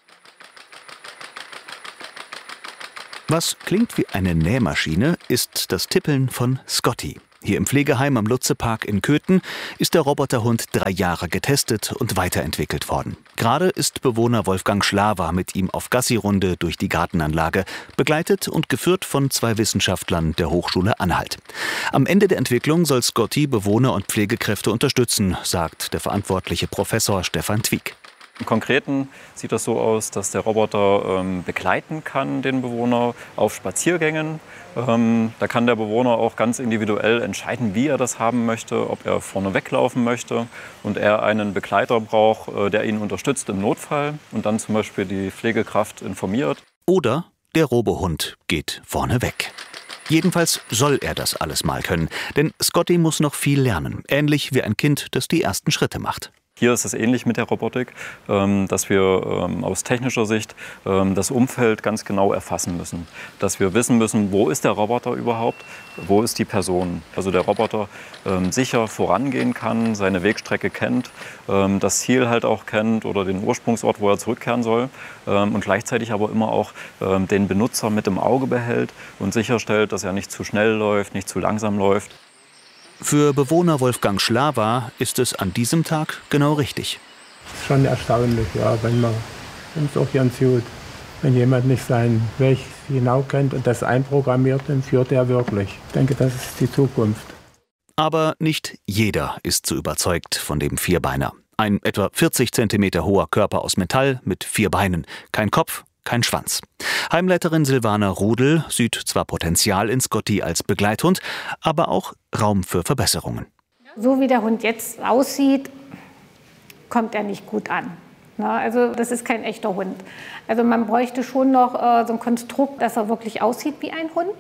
Was klingt wie eine Nähmaschine, ist das Tippeln von Scotty. Hier im Pflegeheim am Lutzepark in Köthen ist der Roboterhund 3 Jahre getestet und weiterentwickelt worden. Gerade ist Bewohner Wolfgang Schlawer mit ihm auf Gassi-Runde durch die Gartenanlage, begleitet und geführt von 2 Wissenschaftlern der Hochschule Anhalt. Am Ende der Entwicklung soll Scotty Bewohner und Pflegekräfte unterstützen, sagt der verantwortliche Professor Stefan Twieck. Im Konkreten sieht das so aus, dass der Roboter begleiten kann, den Bewohner auf Spaziergängen. Da kann der Bewohner auch ganz individuell entscheiden, wie er das haben möchte, ob er vorne weglaufen möchte und er einen Begleiter braucht, der ihn unterstützt im Notfall und dann zum Beispiel die Pflegekraft informiert. Oder der Robohund geht vorne weg. Jedenfalls soll er das alles mal können, denn Scotty muss noch viel lernen, ähnlich wie ein Kind, das die ersten Schritte macht. Hier ist es ähnlich mit der Robotik, dass wir aus technischer Sicht das Umfeld ganz genau erfassen müssen. Dass wir wissen müssen, wo ist der Roboter überhaupt, wo ist die Person. Also der Roboter sicher vorangehen kann, seine Wegstrecke kennt, das Ziel halt auch kennt oder den Ursprungsort, wo er zurückkehren soll. Und gleichzeitig aber immer auch den Benutzer mit im Auge behält und sicherstellt, dass er nicht zu schnell läuft, nicht zu langsam läuft. Für Bewohner Wolfgang Schlawer ist es an diesem Tag genau richtig. Schon erstaunlich, ja, wenn es auch ganz gut. Wenn jemand nicht seinen Weg genau kennt und das einprogrammiert, dann führt er wirklich. Ich denke, das ist die Zukunft. Aber nicht jeder ist so überzeugt von dem Vierbeiner. Ein etwa 40 Zentimeter hoher Körper aus Metall mit 4 Beinen. Kein Kopf, kein Schwanz. Heimleiterin Silvana Rudel sieht zwar Potenzial in Scotty als Begleithund, aber auch Raum für Verbesserungen. So wie der Hund jetzt aussieht, kommt er nicht gut an. Also das ist kein echter Hund. Also man bräuchte schon noch so ein Konstrukt, dass er wirklich aussieht wie ein Hund.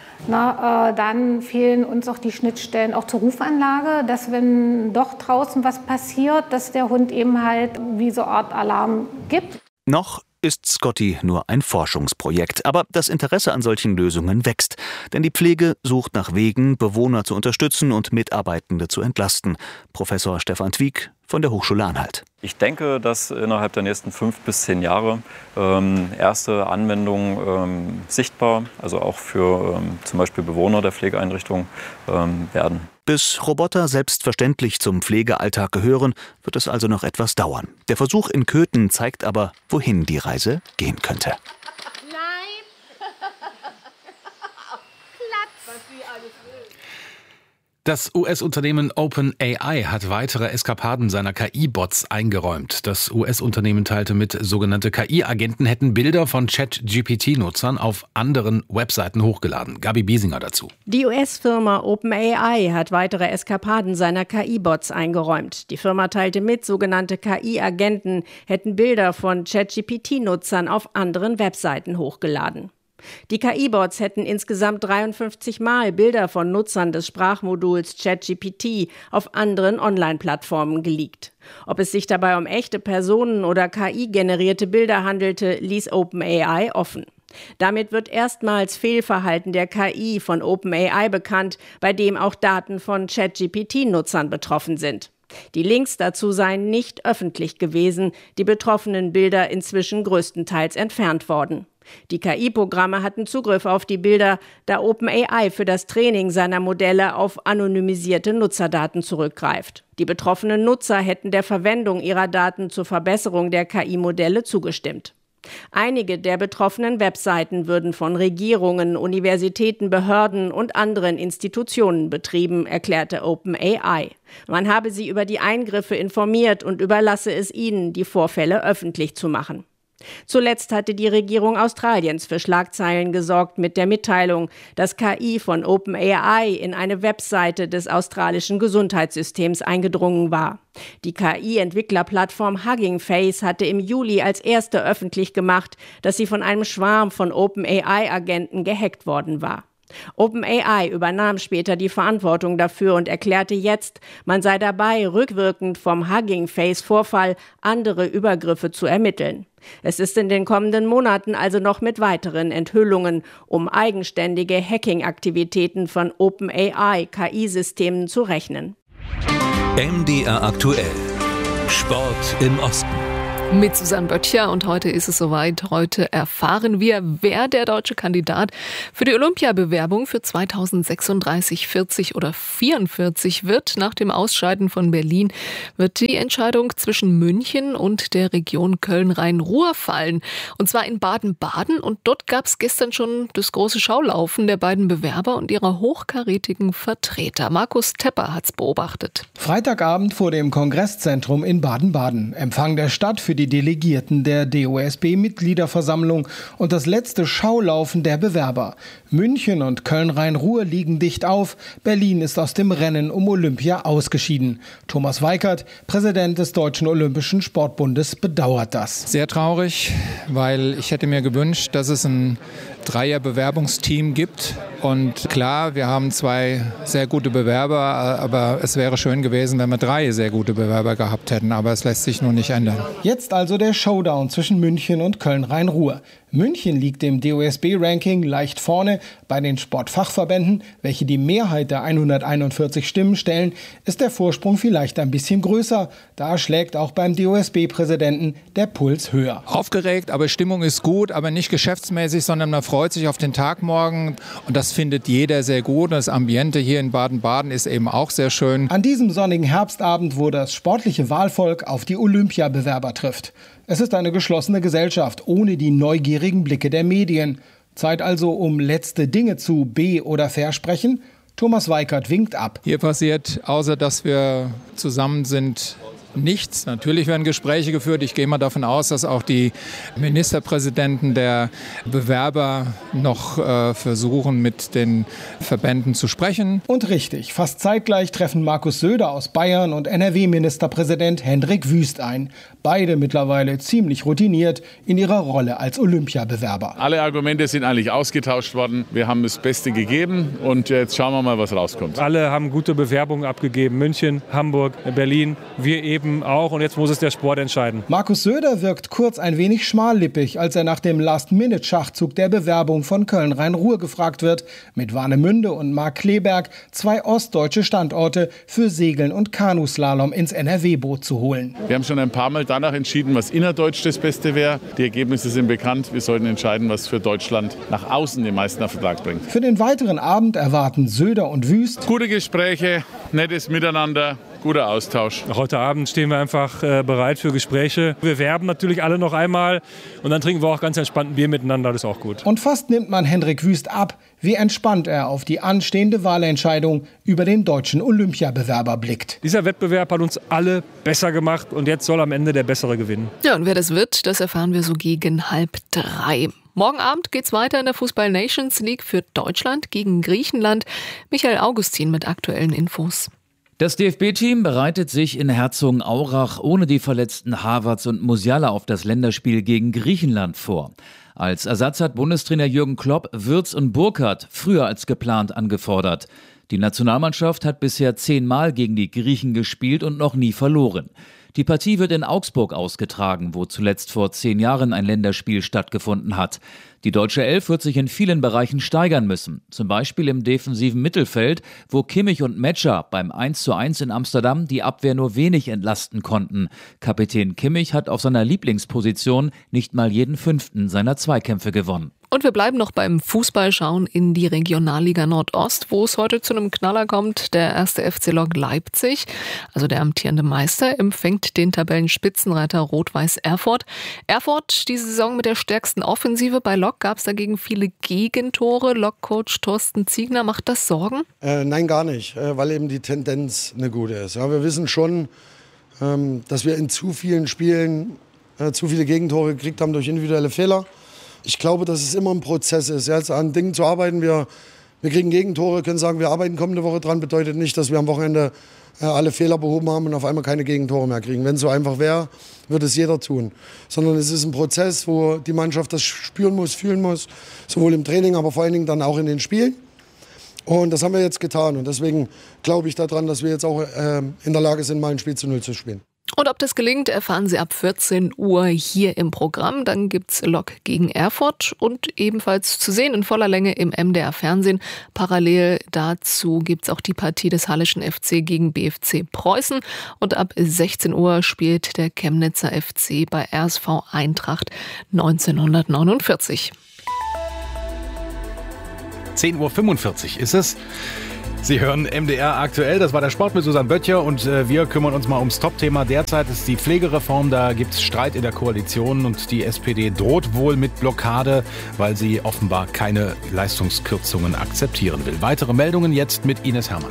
Dann fehlen uns auch die Schnittstellen auch zur Rufanlage, dass wenn doch draußen was passiert, dass der Hund eben halt wie so eine Art Alarm gibt. Noch ist Scotty nur ein Forschungsprojekt, aber das Interesse an solchen Lösungen wächst. Denn die Pflege sucht nach Wegen, Bewohner zu unterstützen und Mitarbeitende zu entlasten. Professor Stefan Twieck von der Hochschule Anhalt. Ich denke, dass innerhalb der nächsten 5 bis 10 Jahre erste Anwendungen sichtbar, also auch für zum Beispiel Bewohner der Pflegeeinrichtung werden. Bis Roboter selbstverständlich zum Pflegealltag gehören, wird es also noch etwas dauern. Der Versuch in Köthen zeigt aber, wohin die Reise gehen könnte. Das US-Unternehmen OpenAI hat weitere Eskapaden seiner KI-Bots eingeräumt. Das US-Unternehmen teilte mit, sogenannte KI-Agenten hätten Bilder von ChatGPT-Nutzern auf anderen Webseiten hochgeladen. Gabi Biesinger dazu. Die US-Firma OpenAI hat weitere Eskapaden seiner KI-Bots eingeräumt. Die Firma teilte mit, sogenannte KI-Agenten hätten Bilder von ChatGPT-Nutzern auf anderen Webseiten hochgeladen. Die KI-Bots hätten insgesamt 53 Mal Bilder von Nutzern des Sprachmoduls ChatGPT auf anderen Online-Plattformen geleakt. Ob es sich dabei um echte Personen oder KI-generierte Bilder handelte, ließ OpenAI offen. Damit wird erstmals Fehlverhalten der KI von OpenAI bekannt, bei dem auch Daten von ChatGPT-Nutzern betroffen sind. Die Links dazu seien nicht öffentlich gewesen, die betroffenen Bilder inzwischen größtenteils entfernt worden. Die KI-Programme hatten Zugriff auf die Bilder, da OpenAI für das Training seiner Modelle auf anonymisierte Nutzerdaten zurückgreift. Die betroffenen Nutzer hätten der Verwendung ihrer Daten zur Verbesserung der KI-Modelle zugestimmt. Einige der betroffenen Webseiten würden von Regierungen, Universitäten, Behörden und anderen Institutionen betrieben, erklärte OpenAI. Man habe sie über die Eingriffe informiert und überlasse es ihnen, die Vorfälle öffentlich zu machen. Zuletzt hatte die Regierung Australiens für Schlagzeilen gesorgt mit der Mitteilung, dass KI von OpenAI in eine Webseite des australischen Gesundheitssystems eingedrungen war. Die KI-Entwicklerplattform Hugging Face hatte im Juli als erste öffentlich gemacht, dass sie von einem Schwarm von OpenAI-Agenten gehackt worden war. OpenAI übernahm später die Verantwortung dafür und erklärte jetzt, man sei dabei, rückwirkend vom Hugging Face-Vorfall andere Übergriffe zu ermitteln. Es ist in den kommenden Monaten also noch mit weiteren Enthüllungen um eigenständige Hacking-Aktivitäten von OpenAI-KI-Systemen zu rechnen. MDR aktuell. Sport im Osten. Mit Susanne Böttcher und heute ist es soweit. Heute erfahren wir, wer der deutsche Kandidat für die Olympiabewerbung für 2036, 40 oder 44 wird. Nach dem Ausscheiden von Berlin wird die Entscheidung zwischen München und der Region Köln-Rhein-Ruhr fallen. Und zwar in Baden-Baden. Und dort gab es gestern schon das große Schaulaufen der beiden Bewerber und ihrer hochkarätigen Vertreter. Markus Tepper hat's beobachtet. Freitagabend vor dem Kongresszentrum in Baden-Baden. Empfang der Stadt für die Delegierten der DOSB-Mitgliederversammlung und das letzte Schaulaufen der Bewerber. München und Köln-Rhein-Ruhr liegen dicht auf. Berlin ist aus dem Rennen um Olympia ausgeschieden. Thomas Weikert, Präsident des Deutschen Olympischen Sportbundes, bedauert das. Sehr traurig, weil ich hätte mir gewünscht, dass es ein Dreier-Bewerbungsteam gibt. Und klar, wir haben 2 sehr gute Bewerber, aber es wäre schön gewesen, wenn wir 3 sehr gute Bewerber gehabt hätten. Aber es lässt sich nun nicht ändern. Jetzt also der Showdown zwischen München und Köln-Rhein-Ruhr. München liegt im DOSB-Ranking leicht vorne. Bei den Sportfachverbänden, welche die Mehrheit der 141 Stimmen stellen, ist der Vorsprung vielleicht ein bisschen größer. Da schlägt auch beim DOSB-Präsidenten der Puls höher. Aufgeregt, aber Stimmung ist gut, aber nicht geschäftsmäßig, sondern man freut sich auf den Tag morgen. Und das findet jeder sehr gut. Das Ambiente hier in Baden-Baden ist eben auch sehr schön. An diesem sonnigen Herbstabend, wo das sportliche Wahlvolk auf die Olympiabewerber trifft. Es ist eine geschlossene Gesellschaft ohne die neugierigen Blicke der Medien. Zeit also, um letzte Dinge zu be- oder versprechen. Thomas Weikert winkt ab. Hier passiert, außer dass wir zusammen sind, nichts. Natürlich werden Gespräche geführt. Ich gehe mal davon aus, dass auch die Ministerpräsidenten der Bewerber noch versuchen, mit den Verbänden zu sprechen. Und richtig, fast zeitgleich treffen Markus Söder aus Bayern und NRW-Ministerpräsident Hendrik Wüst ein. Beide mittlerweile ziemlich routiniert in ihrer Rolle als Olympiabewerber. Alle Argumente sind eigentlich ausgetauscht worden. Wir haben das Beste gegeben und jetzt schauen wir mal, was rauskommt. Alle haben gute Bewerbungen abgegeben. München, Hamburg, Berlin. Wir eben auch und jetzt muss es der Sport entscheiden. Markus Söder wirkt kurz ein wenig schmallippig, als er nach dem Last-Minute-Schachzug der Bewerbung von Köln-Rhein-Ruhr gefragt wird, mit Warnemünde und Mark Kleberg 2 ostdeutsche Standorte für Segeln und Kanuslalom ins NRW-Boot zu holen. Wir haben schon ein paar Mal danach entschieden, was innerdeutsch das Beste wäre. Die Ergebnisse sind bekannt. Wir sollten entscheiden, was für Deutschland nach außen den meisten Erfolg bringt. Für den weiteren Abend erwarten Söder und Wüst gute Gespräche, nettes Miteinander. Guter Austausch. Heute Abend stehen wir einfach bereit für Gespräche. Wir werben natürlich alle noch einmal und dann trinken wir auch ganz entspannt ein Bier miteinander, das ist auch gut. Und fast nimmt man Hendrik Wüst ab, wie entspannt er auf die anstehende Wahlentscheidung über den deutschen Olympiabewerber blickt. Dieser Wettbewerb hat uns alle besser gemacht und jetzt soll am Ende der Bessere gewinnen. Ja, und wer das wird, das erfahren wir so gegen 2:30. Morgen Abend geht's weiter in der Fußball-Nations League für Deutschland gegen Griechenland. Michael Augustin mit aktuellen Infos. Das DFB-Team bereitet sich in Herzogenaurach ohne die verletzten Havertz und Musiala auf das Länderspiel gegen Griechenland vor. Als Ersatz hat Bundestrainer Jürgen Klopp Wirtz und Burkhardt früher als geplant angefordert. Die Nationalmannschaft hat bisher 10-mal gegen die Griechen gespielt und noch nie verloren. Die Partie wird in Augsburg ausgetragen, wo zuletzt vor 10 Jahren ein Länderspiel stattgefunden hat. Die deutsche Elf wird sich in vielen Bereichen steigern müssen. Zum Beispiel im defensiven Mittelfeld, wo Kimmich und Metscher beim 1:1 in Amsterdam die Abwehr nur wenig entlasten konnten. Kapitän Kimmich hat auf seiner Lieblingsposition nicht mal jeden 5. seiner Zweikämpfe gewonnen. Und wir bleiben noch beim Fußballschauen in die Regionalliga Nordost, wo es heute zu einem Knaller kommt. Der 1. FC Lok Leipzig, also der amtierende Meister, empfängt den Tabellenspitzenreiter Rot-Weiß Erfurt. Erfurt diese Saison mit der stärksten Offensive. Bei Lok gab es dagegen viele Gegentore. Lok-Coach Thorsten Ziegner, macht das Sorgen? Nein, gar nicht, weil eben die Tendenz eine gute ist. Ja, wir wissen schon, dass wir in zu vielen Spielen zu viele Gegentore gekriegt haben durch individuelle Fehler. Ich glaube, dass es immer ein Prozess ist, jetzt an Dingen zu arbeiten. Wir kriegen Gegentore, können sagen, wir arbeiten kommende Woche dran, bedeutet nicht, dass wir am Wochenende alle Fehler behoben haben und auf einmal keine Gegentore mehr kriegen. Wenn es so einfach wäre, würde es jeder tun. Sondern es ist ein Prozess, wo die Mannschaft das spüren muss, fühlen muss, sowohl im Training, aber vor allen Dingen dann auch in den Spielen. Und das haben wir jetzt getan. Und deswegen glaube ich daran, dass wir jetzt auch in der Lage sind, mal ein Spiel zu 0 zu spielen. Und ob das gelingt, erfahren Sie ab 14 Uhr hier im Programm. Dann gibt's Lok gegen Erfurt und ebenfalls zu sehen in voller Länge im MDR Fernsehen. Parallel dazu gibt's auch die Partie des Halleschen FC gegen BFC Preußen. Und ab 16 Uhr spielt der Chemnitzer FC bei RSV Eintracht 1949. 10:45 Uhr ist es. Sie hören MDR aktuell, das war der Sport mit Susanne Böttcher und wir kümmern uns mal ums Top-Thema. Derzeit ist die Pflegereform, da gibt es Streit in der Koalition und die SPD droht wohl mit Blockade, weil sie offenbar keine Leistungskürzungen akzeptieren will. Weitere Meldungen jetzt mit Ines Herrmann.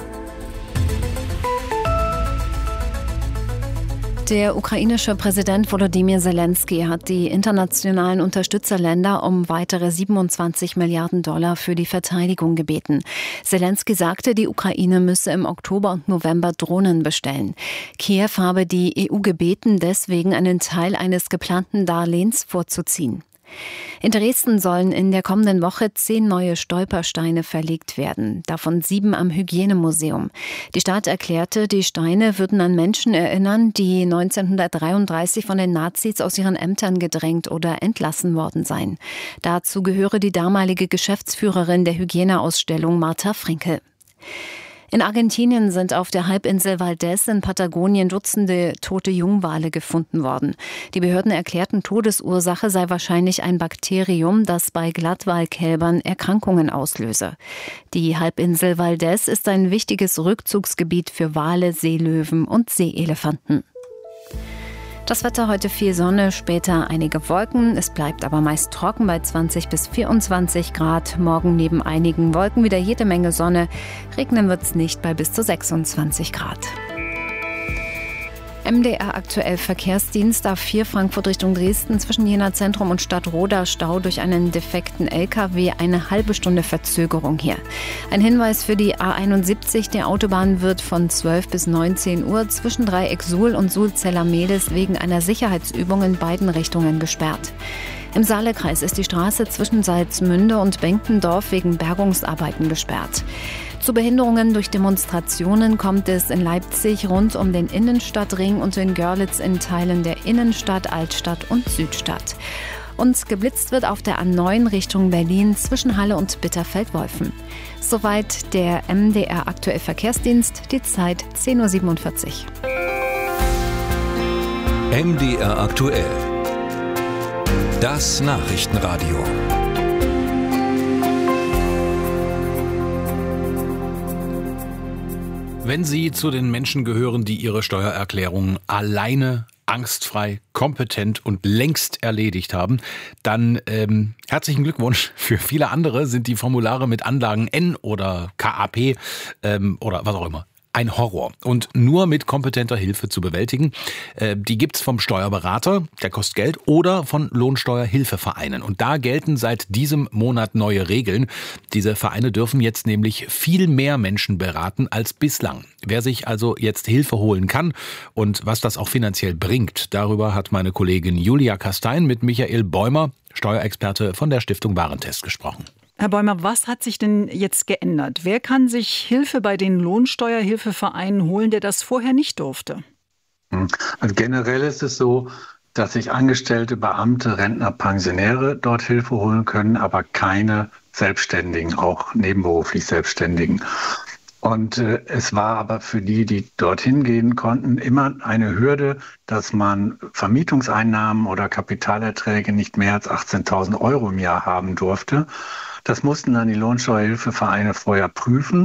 Der ukrainische Präsident Volodymyr Zelensky hat die internationalen Unterstützerländer um weitere 27 Milliarden $ für die Verteidigung gebeten. Zelensky sagte, die Ukraine müsse im Oktober und November Drohnen bestellen. Kiew habe die EU gebeten, deswegen einen Teil eines geplanten Darlehens vorzuziehen. In Dresden sollen in der kommenden Woche 10 neue Stolpersteine verlegt werden, davon 7 am Hygienemuseum. Die Stadt erklärte, die Steine würden an Menschen erinnern, die 1933 von den Nazis aus ihren Ämtern gedrängt oder entlassen worden seien. Dazu gehöre die damalige Geschäftsführerin der Hygieneausstellung Martha Frinkel. In Argentinien sind auf der Halbinsel Valdés in Patagonien Dutzende tote Jungwale gefunden worden. Die Behörden erklärten, Todesursache sei wahrscheinlich ein Bakterium, das bei Glattwalkälbern Erkrankungen auslöse. Die Halbinsel Valdés ist ein wichtiges Rückzugsgebiet für Wale, Seelöwen und Seeelefanten. Das Wetter heute viel Sonne, später einige Wolken. Es bleibt aber meist trocken bei 20 bis 24 Grad. Morgen neben einigen Wolken wieder jede Menge Sonne. Regnen wird's nicht bei bis zu 26 Grad. MDR aktuell Verkehrsdienst A4 Frankfurt Richtung Dresden zwischen Jena Zentrum und Stadtroda Stau durch einen defekten LKW, eine halbe Stunde Verzögerung hier. Ein Hinweis für die A71, die Autobahn wird von 12 bis 19 Uhr zwischen Dreieck Suhl und Suhl-Zellermedes wegen einer Sicherheitsübung in beiden Richtungen gesperrt. Im Saalekreis ist die Straße zwischen Salzmünde und Benkendorf wegen Bergungsarbeiten gesperrt. Zu Behinderungen durch Demonstrationen kommt es in Leipzig rund um den Innenstadtring und in Görlitz in Teilen der Innenstadt, Altstadt und Südstadt. Und geblitzt wird auf der A9 Richtung Berlin zwischen Halle und Bitterfeld-Wolfen. Soweit der MDR aktuell Verkehrsdienst, die Zeit 10:47 Uhr. MDR aktuell. Das Nachrichtenradio. Wenn Sie zu den Menschen gehören, die ihre Steuererklärung alleine, angstfrei, kompetent und längst erledigt haben, dann herzlichen Glückwunsch. Für viele andere sind die Formulare mit Anlagen N oder KAP oder was auch immer ein Horror und nur mit kompetenter Hilfe zu bewältigen. Die gibt's vom Steuerberater, der kostet Geld, oder von Lohnsteuerhilfevereinen. Und da gelten seit diesem Monat neue Regeln. Diese Vereine dürfen jetzt nämlich viel mehr Menschen beraten als bislang. Wer sich also jetzt Hilfe holen kann und was das auch finanziell bringt, darüber hat meine Kollegin Julia Kastein mit Michael Bäumer, Steuerexperte von der Stiftung Warentest, gesprochen. Herr Bäumer, was hat sich denn jetzt geändert? Wer kann sich Hilfe bei den Lohnsteuerhilfevereinen holen, der das vorher nicht durfte? Also generell ist es so, dass sich Angestellte, Beamte, Rentner, Pensionäre dort Hilfe holen können, aber keine Selbstständigen, auch nebenberuflich Selbstständigen. Und es war aber für die, die dorthin gehen konnten, immer eine Hürde, dass man Vermietungseinnahmen oder Kapitalerträge nicht mehr als 18.000 € im Jahr haben durfte. Das mussten dann die Lohnsteuerhilfevereine vorher prüfen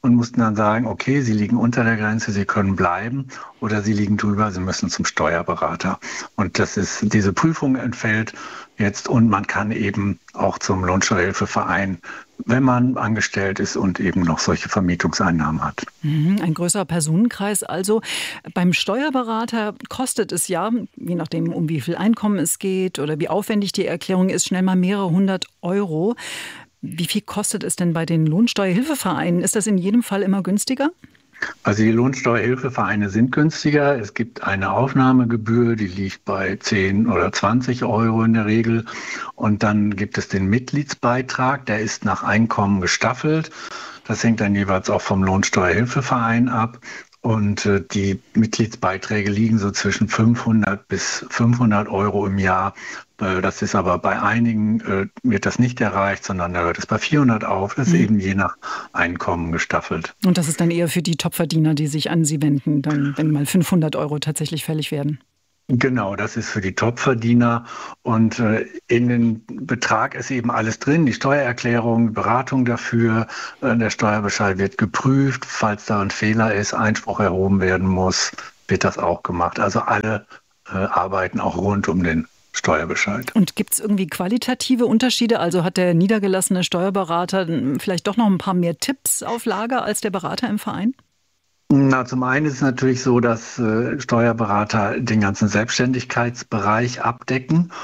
und mussten dann sagen, okay, Sie liegen unter der Grenze, Sie können bleiben, oder Sie liegen drüber, Sie müssen zum Steuerberater. Und diese Prüfung entfällt jetzt, und man kann eben auch zum Lohnsteuerhilfeverein, wenn man angestellt ist und eben noch solche Vermietungseinnahmen hat. Ein größerer Personenkreis also. Beim Steuerberater kostet es ja, je nachdem, um wie viel Einkommen es geht oder wie aufwendig die Erklärung ist, schnell mal mehrere 100 Euro. Wie viel kostet es denn bei den Lohnsteuerhilfevereinen? Ist das in jedem Fall immer günstiger? Also die Lohnsteuerhilfevereine sind günstiger. Es gibt eine Aufnahmegebühr, die liegt bei 10 oder 20 Euro in der Regel. Und dann gibt es den Mitgliedsbeitrag, der ist nach Einkommen gestaffelt. Das hängt dann jeweils auch vom Lohnsteuerhilfeverein ab. Und die Mitgliedsbeiträge liegen so zwischen 500 bis 500 Euro im Jahr. Das ist aber bei einigen wird das nicht erreicht, sondern da hört es bei 400 auf. Das ist eben je nach Einkommen gestaffelt. Und das ist dann eher für die Topverdiener, die sich an Sie wenden, dann, wenn mal 500 Euro tatsächlich fällig werden. Genau, das ist für die Topverdiener, und in den Betrag ist eben alles drin, die Steuererklärung, Beratung dafür, der Steuerbescheid wird geprüft, falls da ein Fehler ist, Einspruch erhoben werden muss, wird das auch gemacht. Also alle arbeiten auch rund um den Steuerbescheid. Und gibt es irgendwie qualitative Unterschiede? Also hat der niedergelassene Steuerberater vielleicht doch noch ein paar mehr Tipps auf Lager als der Berater im Verein? Na, zum einen ist es natürlich so, dass Steuerberater den ganzen Selbstständigkeitsbereich abdecken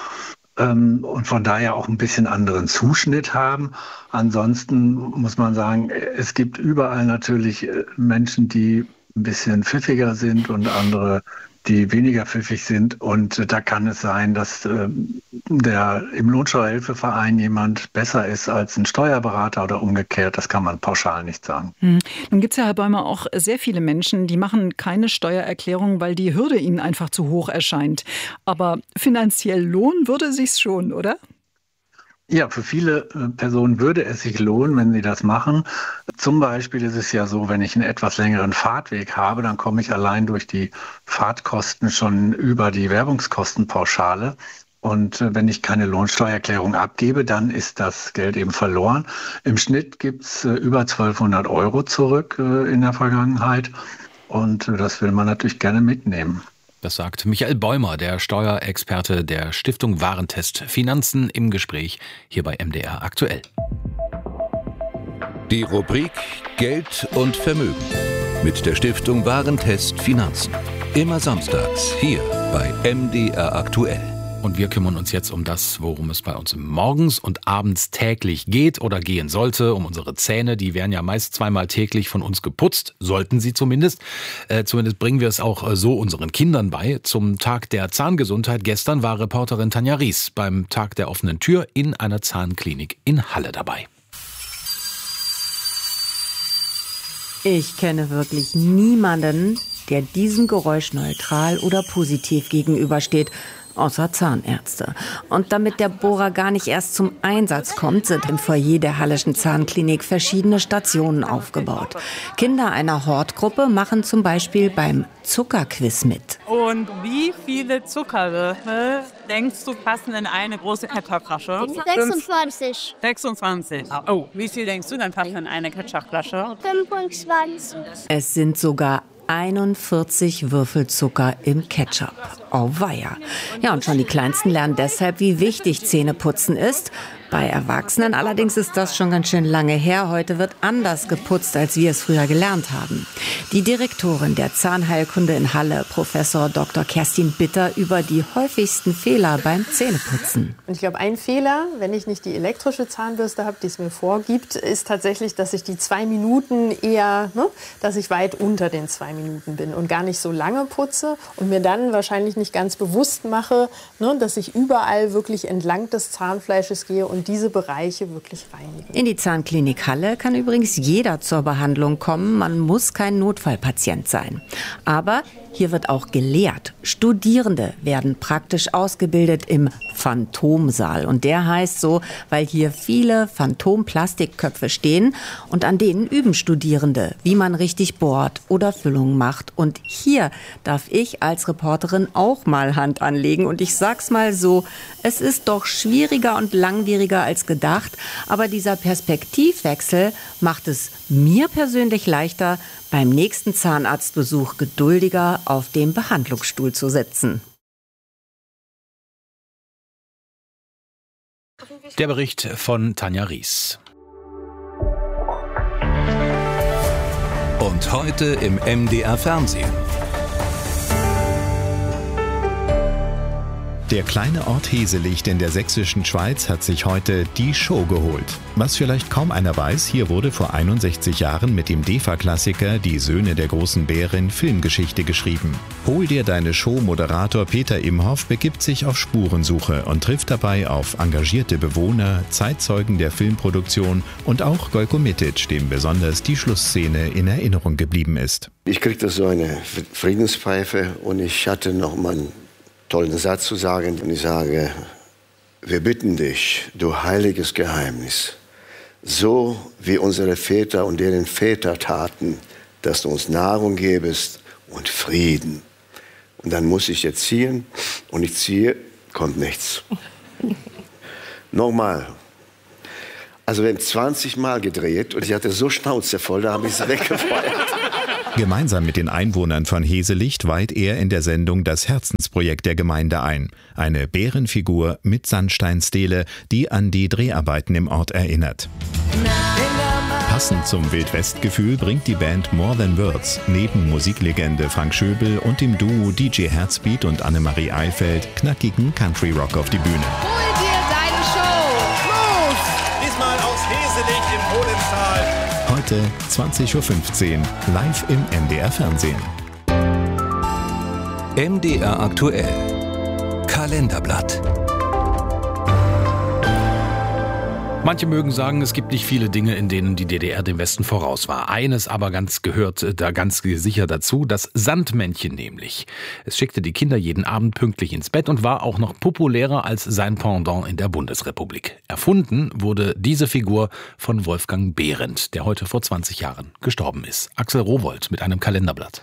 und von daher auch ein bisschen anderen Zuschnitt haben. Ansonsten muss man sagen, es gibt überall natürlich Menschen, die ein bisschen pfiffiger sind und andere, die weniger pfiffig sind. Und da kann es sein, dass im Lohnsteuerhilfeverein jemand besser ist als ein Steuerberater oder umgekehrt. Das kann man pauschal nicht sagen. Nun gibt es ja, Herr Bäumer, auch sehr viele Menschen, die machen keine Steuererklärung, weil die Hürde ihnen einfach zu hoch erscheint. Aber finanziell lohnen würde sich's schon, oder? Ja, für viele Personen würde es sich lohnen, wenn sie das machen. Zum Beispiel ist es ja so, wenn ich einen etwas längeren Fahrtweg habe, dann komme ich allein durch die Fahrtkosten schon über die Werbungskostenpauschale. Und wenn ich keine Lohnsteuererklärung abgebe, dann ist das Geld eben verloren. Im Schnitt gibt es über 1200 Euro zurück in der Vergangenheit. Und das will man natürlich gerne mitnehmen. Das sagt Michael Bäumer, der Steuerexperte der Stiftung Warentest Finanzen, im Gespräch hier bei MDR aktuell. Die Rubrik Geld und Vermögen mit der Stiftung Warentest Finanzen. Immer samstags hier bei MDR aktuell. Und wir kümmern uns jetzt um das, worum es bei uns morgens und abends täglich geht oder gehen sollte, um unsere Zähne. Die werden ja meist zweimal täglich von uns geputzt, sollten sie zumindest. Zumindest bringen wir es auch so unseren Kindern bei. Zum Tag der Zahngesundheit gestern war Reporterin Tanja Ries beim Tag der offenen Tür in einer Zahnklinik in Halle dabei. Ich kenne wirklich niemanden, der diesem Geräusch neutral oder positiv gegenübersteht, außer Zahnärzte. Und damit der Bohrer gar nicht erst zum Einsatz kommt, sind im Foyer der Halleschen Zahnklinik verschiedene Stationen aufgebaut. Kinder einer Hortgruppe machen zum Beispiel beim Zuckerquiz mit. Und wie viele Zuckerwürfel denkst du passen in eine große Ketchupflasche? 26. 26. Oh, wie viel denkst du dann passen in eine Ketchupflasche? 25. Es sind sogar 41 Würfel Zucker im Ketchup. Auweia. Ja, und schon die Kleinsten lernen deshalb, wie wichtig Zähneputzen ist. Bei Erwachsenen allerdings ist das schon ganz schön lange her. Heute wird anders geputzt, als wir es früher gelernt haben. Die Direktorin der Zahnheilkunde in Halle, Professor Dr. Kerstin Bitter, über die häufigsten Fehler beim Zähneputzen. Und ich glaube, ein Fehler, wenn ich nicht die elektrische Zahnbürste habe, die es mir vorgibt, ist tatsächlich, dass ich die 2 Minuten eher, dass ich weit unter den 2 Minuten bin und gar nicht so lange putze und mir dann wahrscheinlich nicht ganz bewusst mache, dass ich überall wirklich entlang des Zahnfleisches gehe und diese Bereiche wirklich reinigen. In die Zahnklinik Halle kann übrigens jeder zur Behandlung kommen. Man muss kein Notfallpatient sein. Aber hier wird auch gelehrt. Studierende werden praktisch ausgebildet im Phantomsaal. Und der heißt so, weil hier viele Phantomplastikköpfe stehen. Und an denen üben Studierende, wie man richtig bohrt oder Füllungen macht. Und hier darf ich als Reporterin auch mal Hand anlegen. Und ich sag's mal so, es ist doch schwieriger und langwieriger schwieriger als gedacht. Aber dieser Perspektivwechsel macht es mir persönlich leichter, beim nächsten Zahnarztbesuch geduldiger auf dem Behandlungsstuhl zu sitzen. Der Bericht von Tanja Ries. Und heute im MDR Fernsehen. Der kleine Ort Heselicht in der sächsischen Schweiz hat sich heute die Show geholt. Was vielleicht kaum einer weiß, hier wurde vor 61 Jahren mit dem DEFA-Klassiker Die Söhne der großen Bärin Filmgeschichte geschrieben. Hol dir deine Show-Moderator Peter Imhoff begibt sich auf Spurensuche und trifft dabei auf engagierte Bewohner, Zeitzeugen der Filmproduktion und auch Gojko Mitic, dem besonders die Schlussszene in Erinnerung geblieben ist. Ich kriegte so eine Friedenspfeife und ich hatte noch mal einen tollen Satz zu sagen. Und ich sage, wir bitten dich, du heiliges Geheimnis, so wie unsere Väter und deren Väter taten, dass du uns Nahrung gebest und Frieden. Und dann muss ich jetzt ziehen und ich ziehe, kommt nichts. Nochmal. Also wir haben 20 Mal gedreht und ich hatte so Schnauze voll, da habe ich es weggefeuert. Gemeinsam mit den Einwohnern von Heselicht weiht er in der Sendung das Herzensprojekt der Gemeinde ein. Eine Bärenfigur mit Sandsteinstele, die an die Dreharbeiten im Ort erinnert. Passend zum Wildwest-Gefühl bringt die Band More Than Words neben Musiklegende Frank Schöbel und dem Duo DJ Herzbeat und Annemarie Eilfeld knackigen Country-Rock auf die Bühne. Hol dir deine Show! Los! Diesmal aus Heselicht im Hohlental. Heute 20.15 Uhr live im MDR Fernsehen. MDR aktuell. Kalenderblatt. Manche mögen sagen, es gibt nicht viele Dinge, in denen die DDR dem Westen voraus war. Eines aber gehört da ganz sicher dazu, das Sandmännchen nämlich. Es schickte die Kinder jeden Abend pünktlich ins Bett und war auch noch populärer als sein Pendant in der Bundesrepublik. Erfunden wurde diese Figur von Wolfgang Behrendt, der heute vor 20 Jahren gestorben ist. Axel Rowohlt mit einem Kalenderblatt.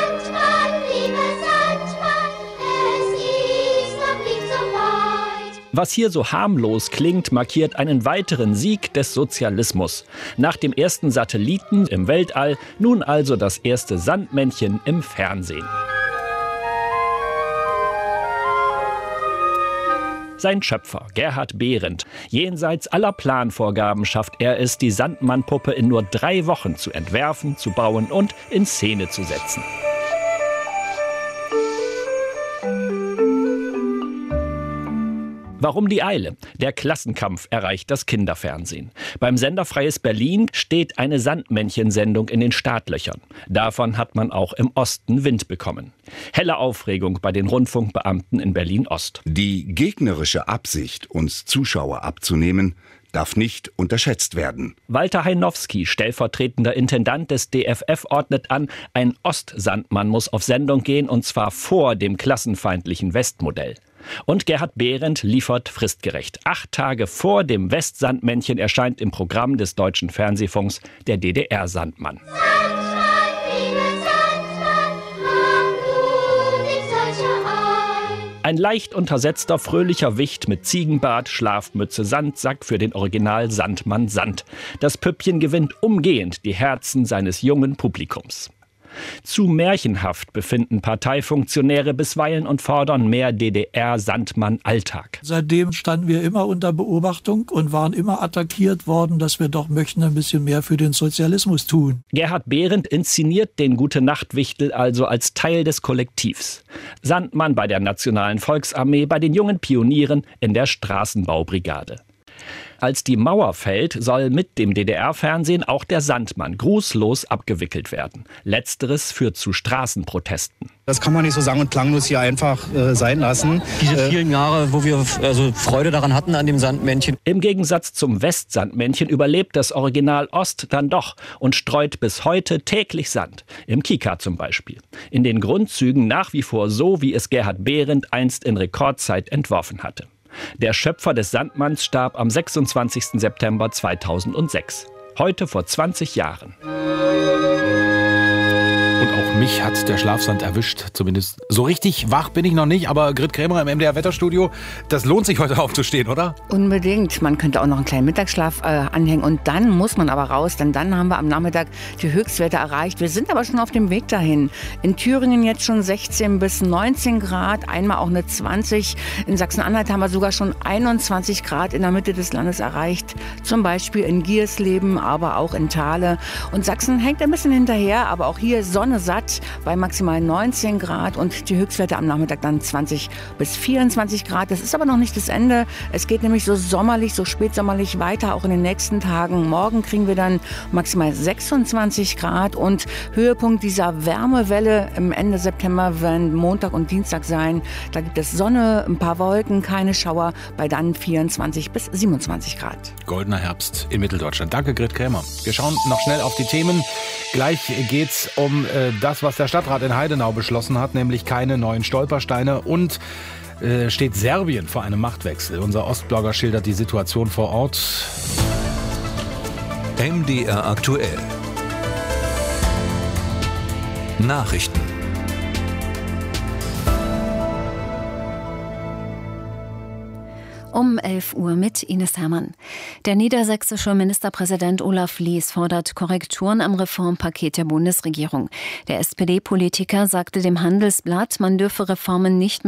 Was hier so harmlos klingt, markiert einen weiteren Sieg des Sozialismus. Nach dem ersten Satelliten im Weltall, nun also das erste Sandmännchen im Fernsehen. Sein Schöpfer, Gerhard Behrendt. Jenseits aller Planvorgaben schafft er es, die Sandmannpuppe in nur 3 Wochen zu entwerfen, zu bauen und in Szene zu setzen. Warum die Eile? Der Klassenkampf erreicht das Kinderfernsehen. Beim Sender Freies Berlin steht eine Sandmännchensendung in den Startlöchern. Davon hat man auch im Osten Wind bekommen. Helle Aufregung bei den Rundfunkbeamten in Berlin-Ost. Die gegnerische Absicht, uns Zuschauer abzunehmen, darf nicht unterschätzt werden. Walter Heinowski, stellvertretender Intendant des DFF, ordnet an, ein Ostsandmann muss auf Sendung gehen, und zwar vor dem klassenfeindlichen Westmodell. Und Gerhard Behrendt liefert fristgerecht. 8 Tage vor dem Westsandmännchen erscheint im Programm des Deutschen Fernsehfunks der DDR-Sandmann. Ein leicht untersetzter, fröhlicher Wicht mit Ziegenbart, Schlafmütze, Sandsack für den Original Sandmann Sand. Das Püppchen gewinnt umgehend die Herzen seines jungen Publikums. Zu märchenhaft befinden Parteifunktionäre bisweilen und fordern mehr DDR-Sandmann-Alltag. Seitdem standen wir immer unter Beobachtung und waren immer attackiert worden, dass wir doch möchten ein bisschen mehr für den Sozialismus tun. Gerhard Behrendt inszeniert den Gute-Nacht-Wichtel also als Teil des Kollektivs. Sandmann bei der Nationalen Volksarmee, bei den jungen Pionieren in der Straßenbaubrigade. Als die Mauer fällt, soll mit dem DDR-Fernsehen auch der Sandmann grußlos abgewickelt werden. Letzteres führt zu Straßenprotesten. Das kann man nicht so sang- und klanglos hier einfach sein lassen. Diese vielen Jahre, wo wir Freude daran hatten an dem Sandmännchen. Im Gegensatz zum Westsandmännchen überlebt das Original Ost dann doch und streut bis heute täglich Sand. Im Kika zum Beispiel. In den Grundzügen nach wie vor so, wie es Gerhard Behrendt einst in Rekordzeit entworfen hatte. Der Schöpfer des Sandmanns starb am 26. September 2006. Heute vor 20 Jahren. Und auch mich hat der Schlafsand erwischt. Zumindest so richtig wach bin ich noch nicht. Aber Grit Krämer im MDR-Wetterstudio, das lohnt sich heute aufzustehen, oder? Unbedingt. Man könnte auch noch einen kleinen Mittagsschlaf anhängen. Und dann muss man aber raus, denn dann haben wir am Nachmittag die Höchstwerte erreicht. Wir sind aber schon auf dem Weg dahin. In Thüringen jetzt schon 16 bis 19 Grad, einmal auch eine 20. In Sachsen-Anhalt haben wir sogar schon 21 Grad in der Mitte des Landes erreicht. Zum Beispiel in Giersleben, aber auch in Thale. Und Sachsen hängt ein bisschen hinterher, aber auch hier Sonne satt bei maximal 19 Grad und die Höchstwerte am Nachmittag dann 20 bis 24 Grad. Das ist aber noch nicht das Ende. Es geht nämlich so sommerlich, so spätsommerlich weiter, auch in den nächsten Tagen. Morgen kriegen wir dann maximal 26 Grad und Höhepunkt dieser Wärmewelle im Ende September werden Montag und Dienstag sein. Da gibt es Sonne, ein paar Wolken, keine Schauer, bei dann 24 bis 27 Grad. Goldener Herbst in Mitteldeutschland. Danke, Grit Krämer. Wir schauen noch schnell auf die Themen. Gleich geht's um das, was der Stadtrat in Heidenau beschlossen hat, nämlich keine neuen Stolpersteine und steht Serbien vor einem Machtwechsel. Unser Ostblogger schildert die Situation vor Ort. MDR aktuell. Nachrichten. Um 11 Uhr mit Ines Hermann. Der niedersächsische Ministerpräsident Olaf Lies fordert Korrekturen am Reformpaket der Bundesregierung. Der SPD-Politiker sagte dem Handelsblatt, man dürfe Reformen nicht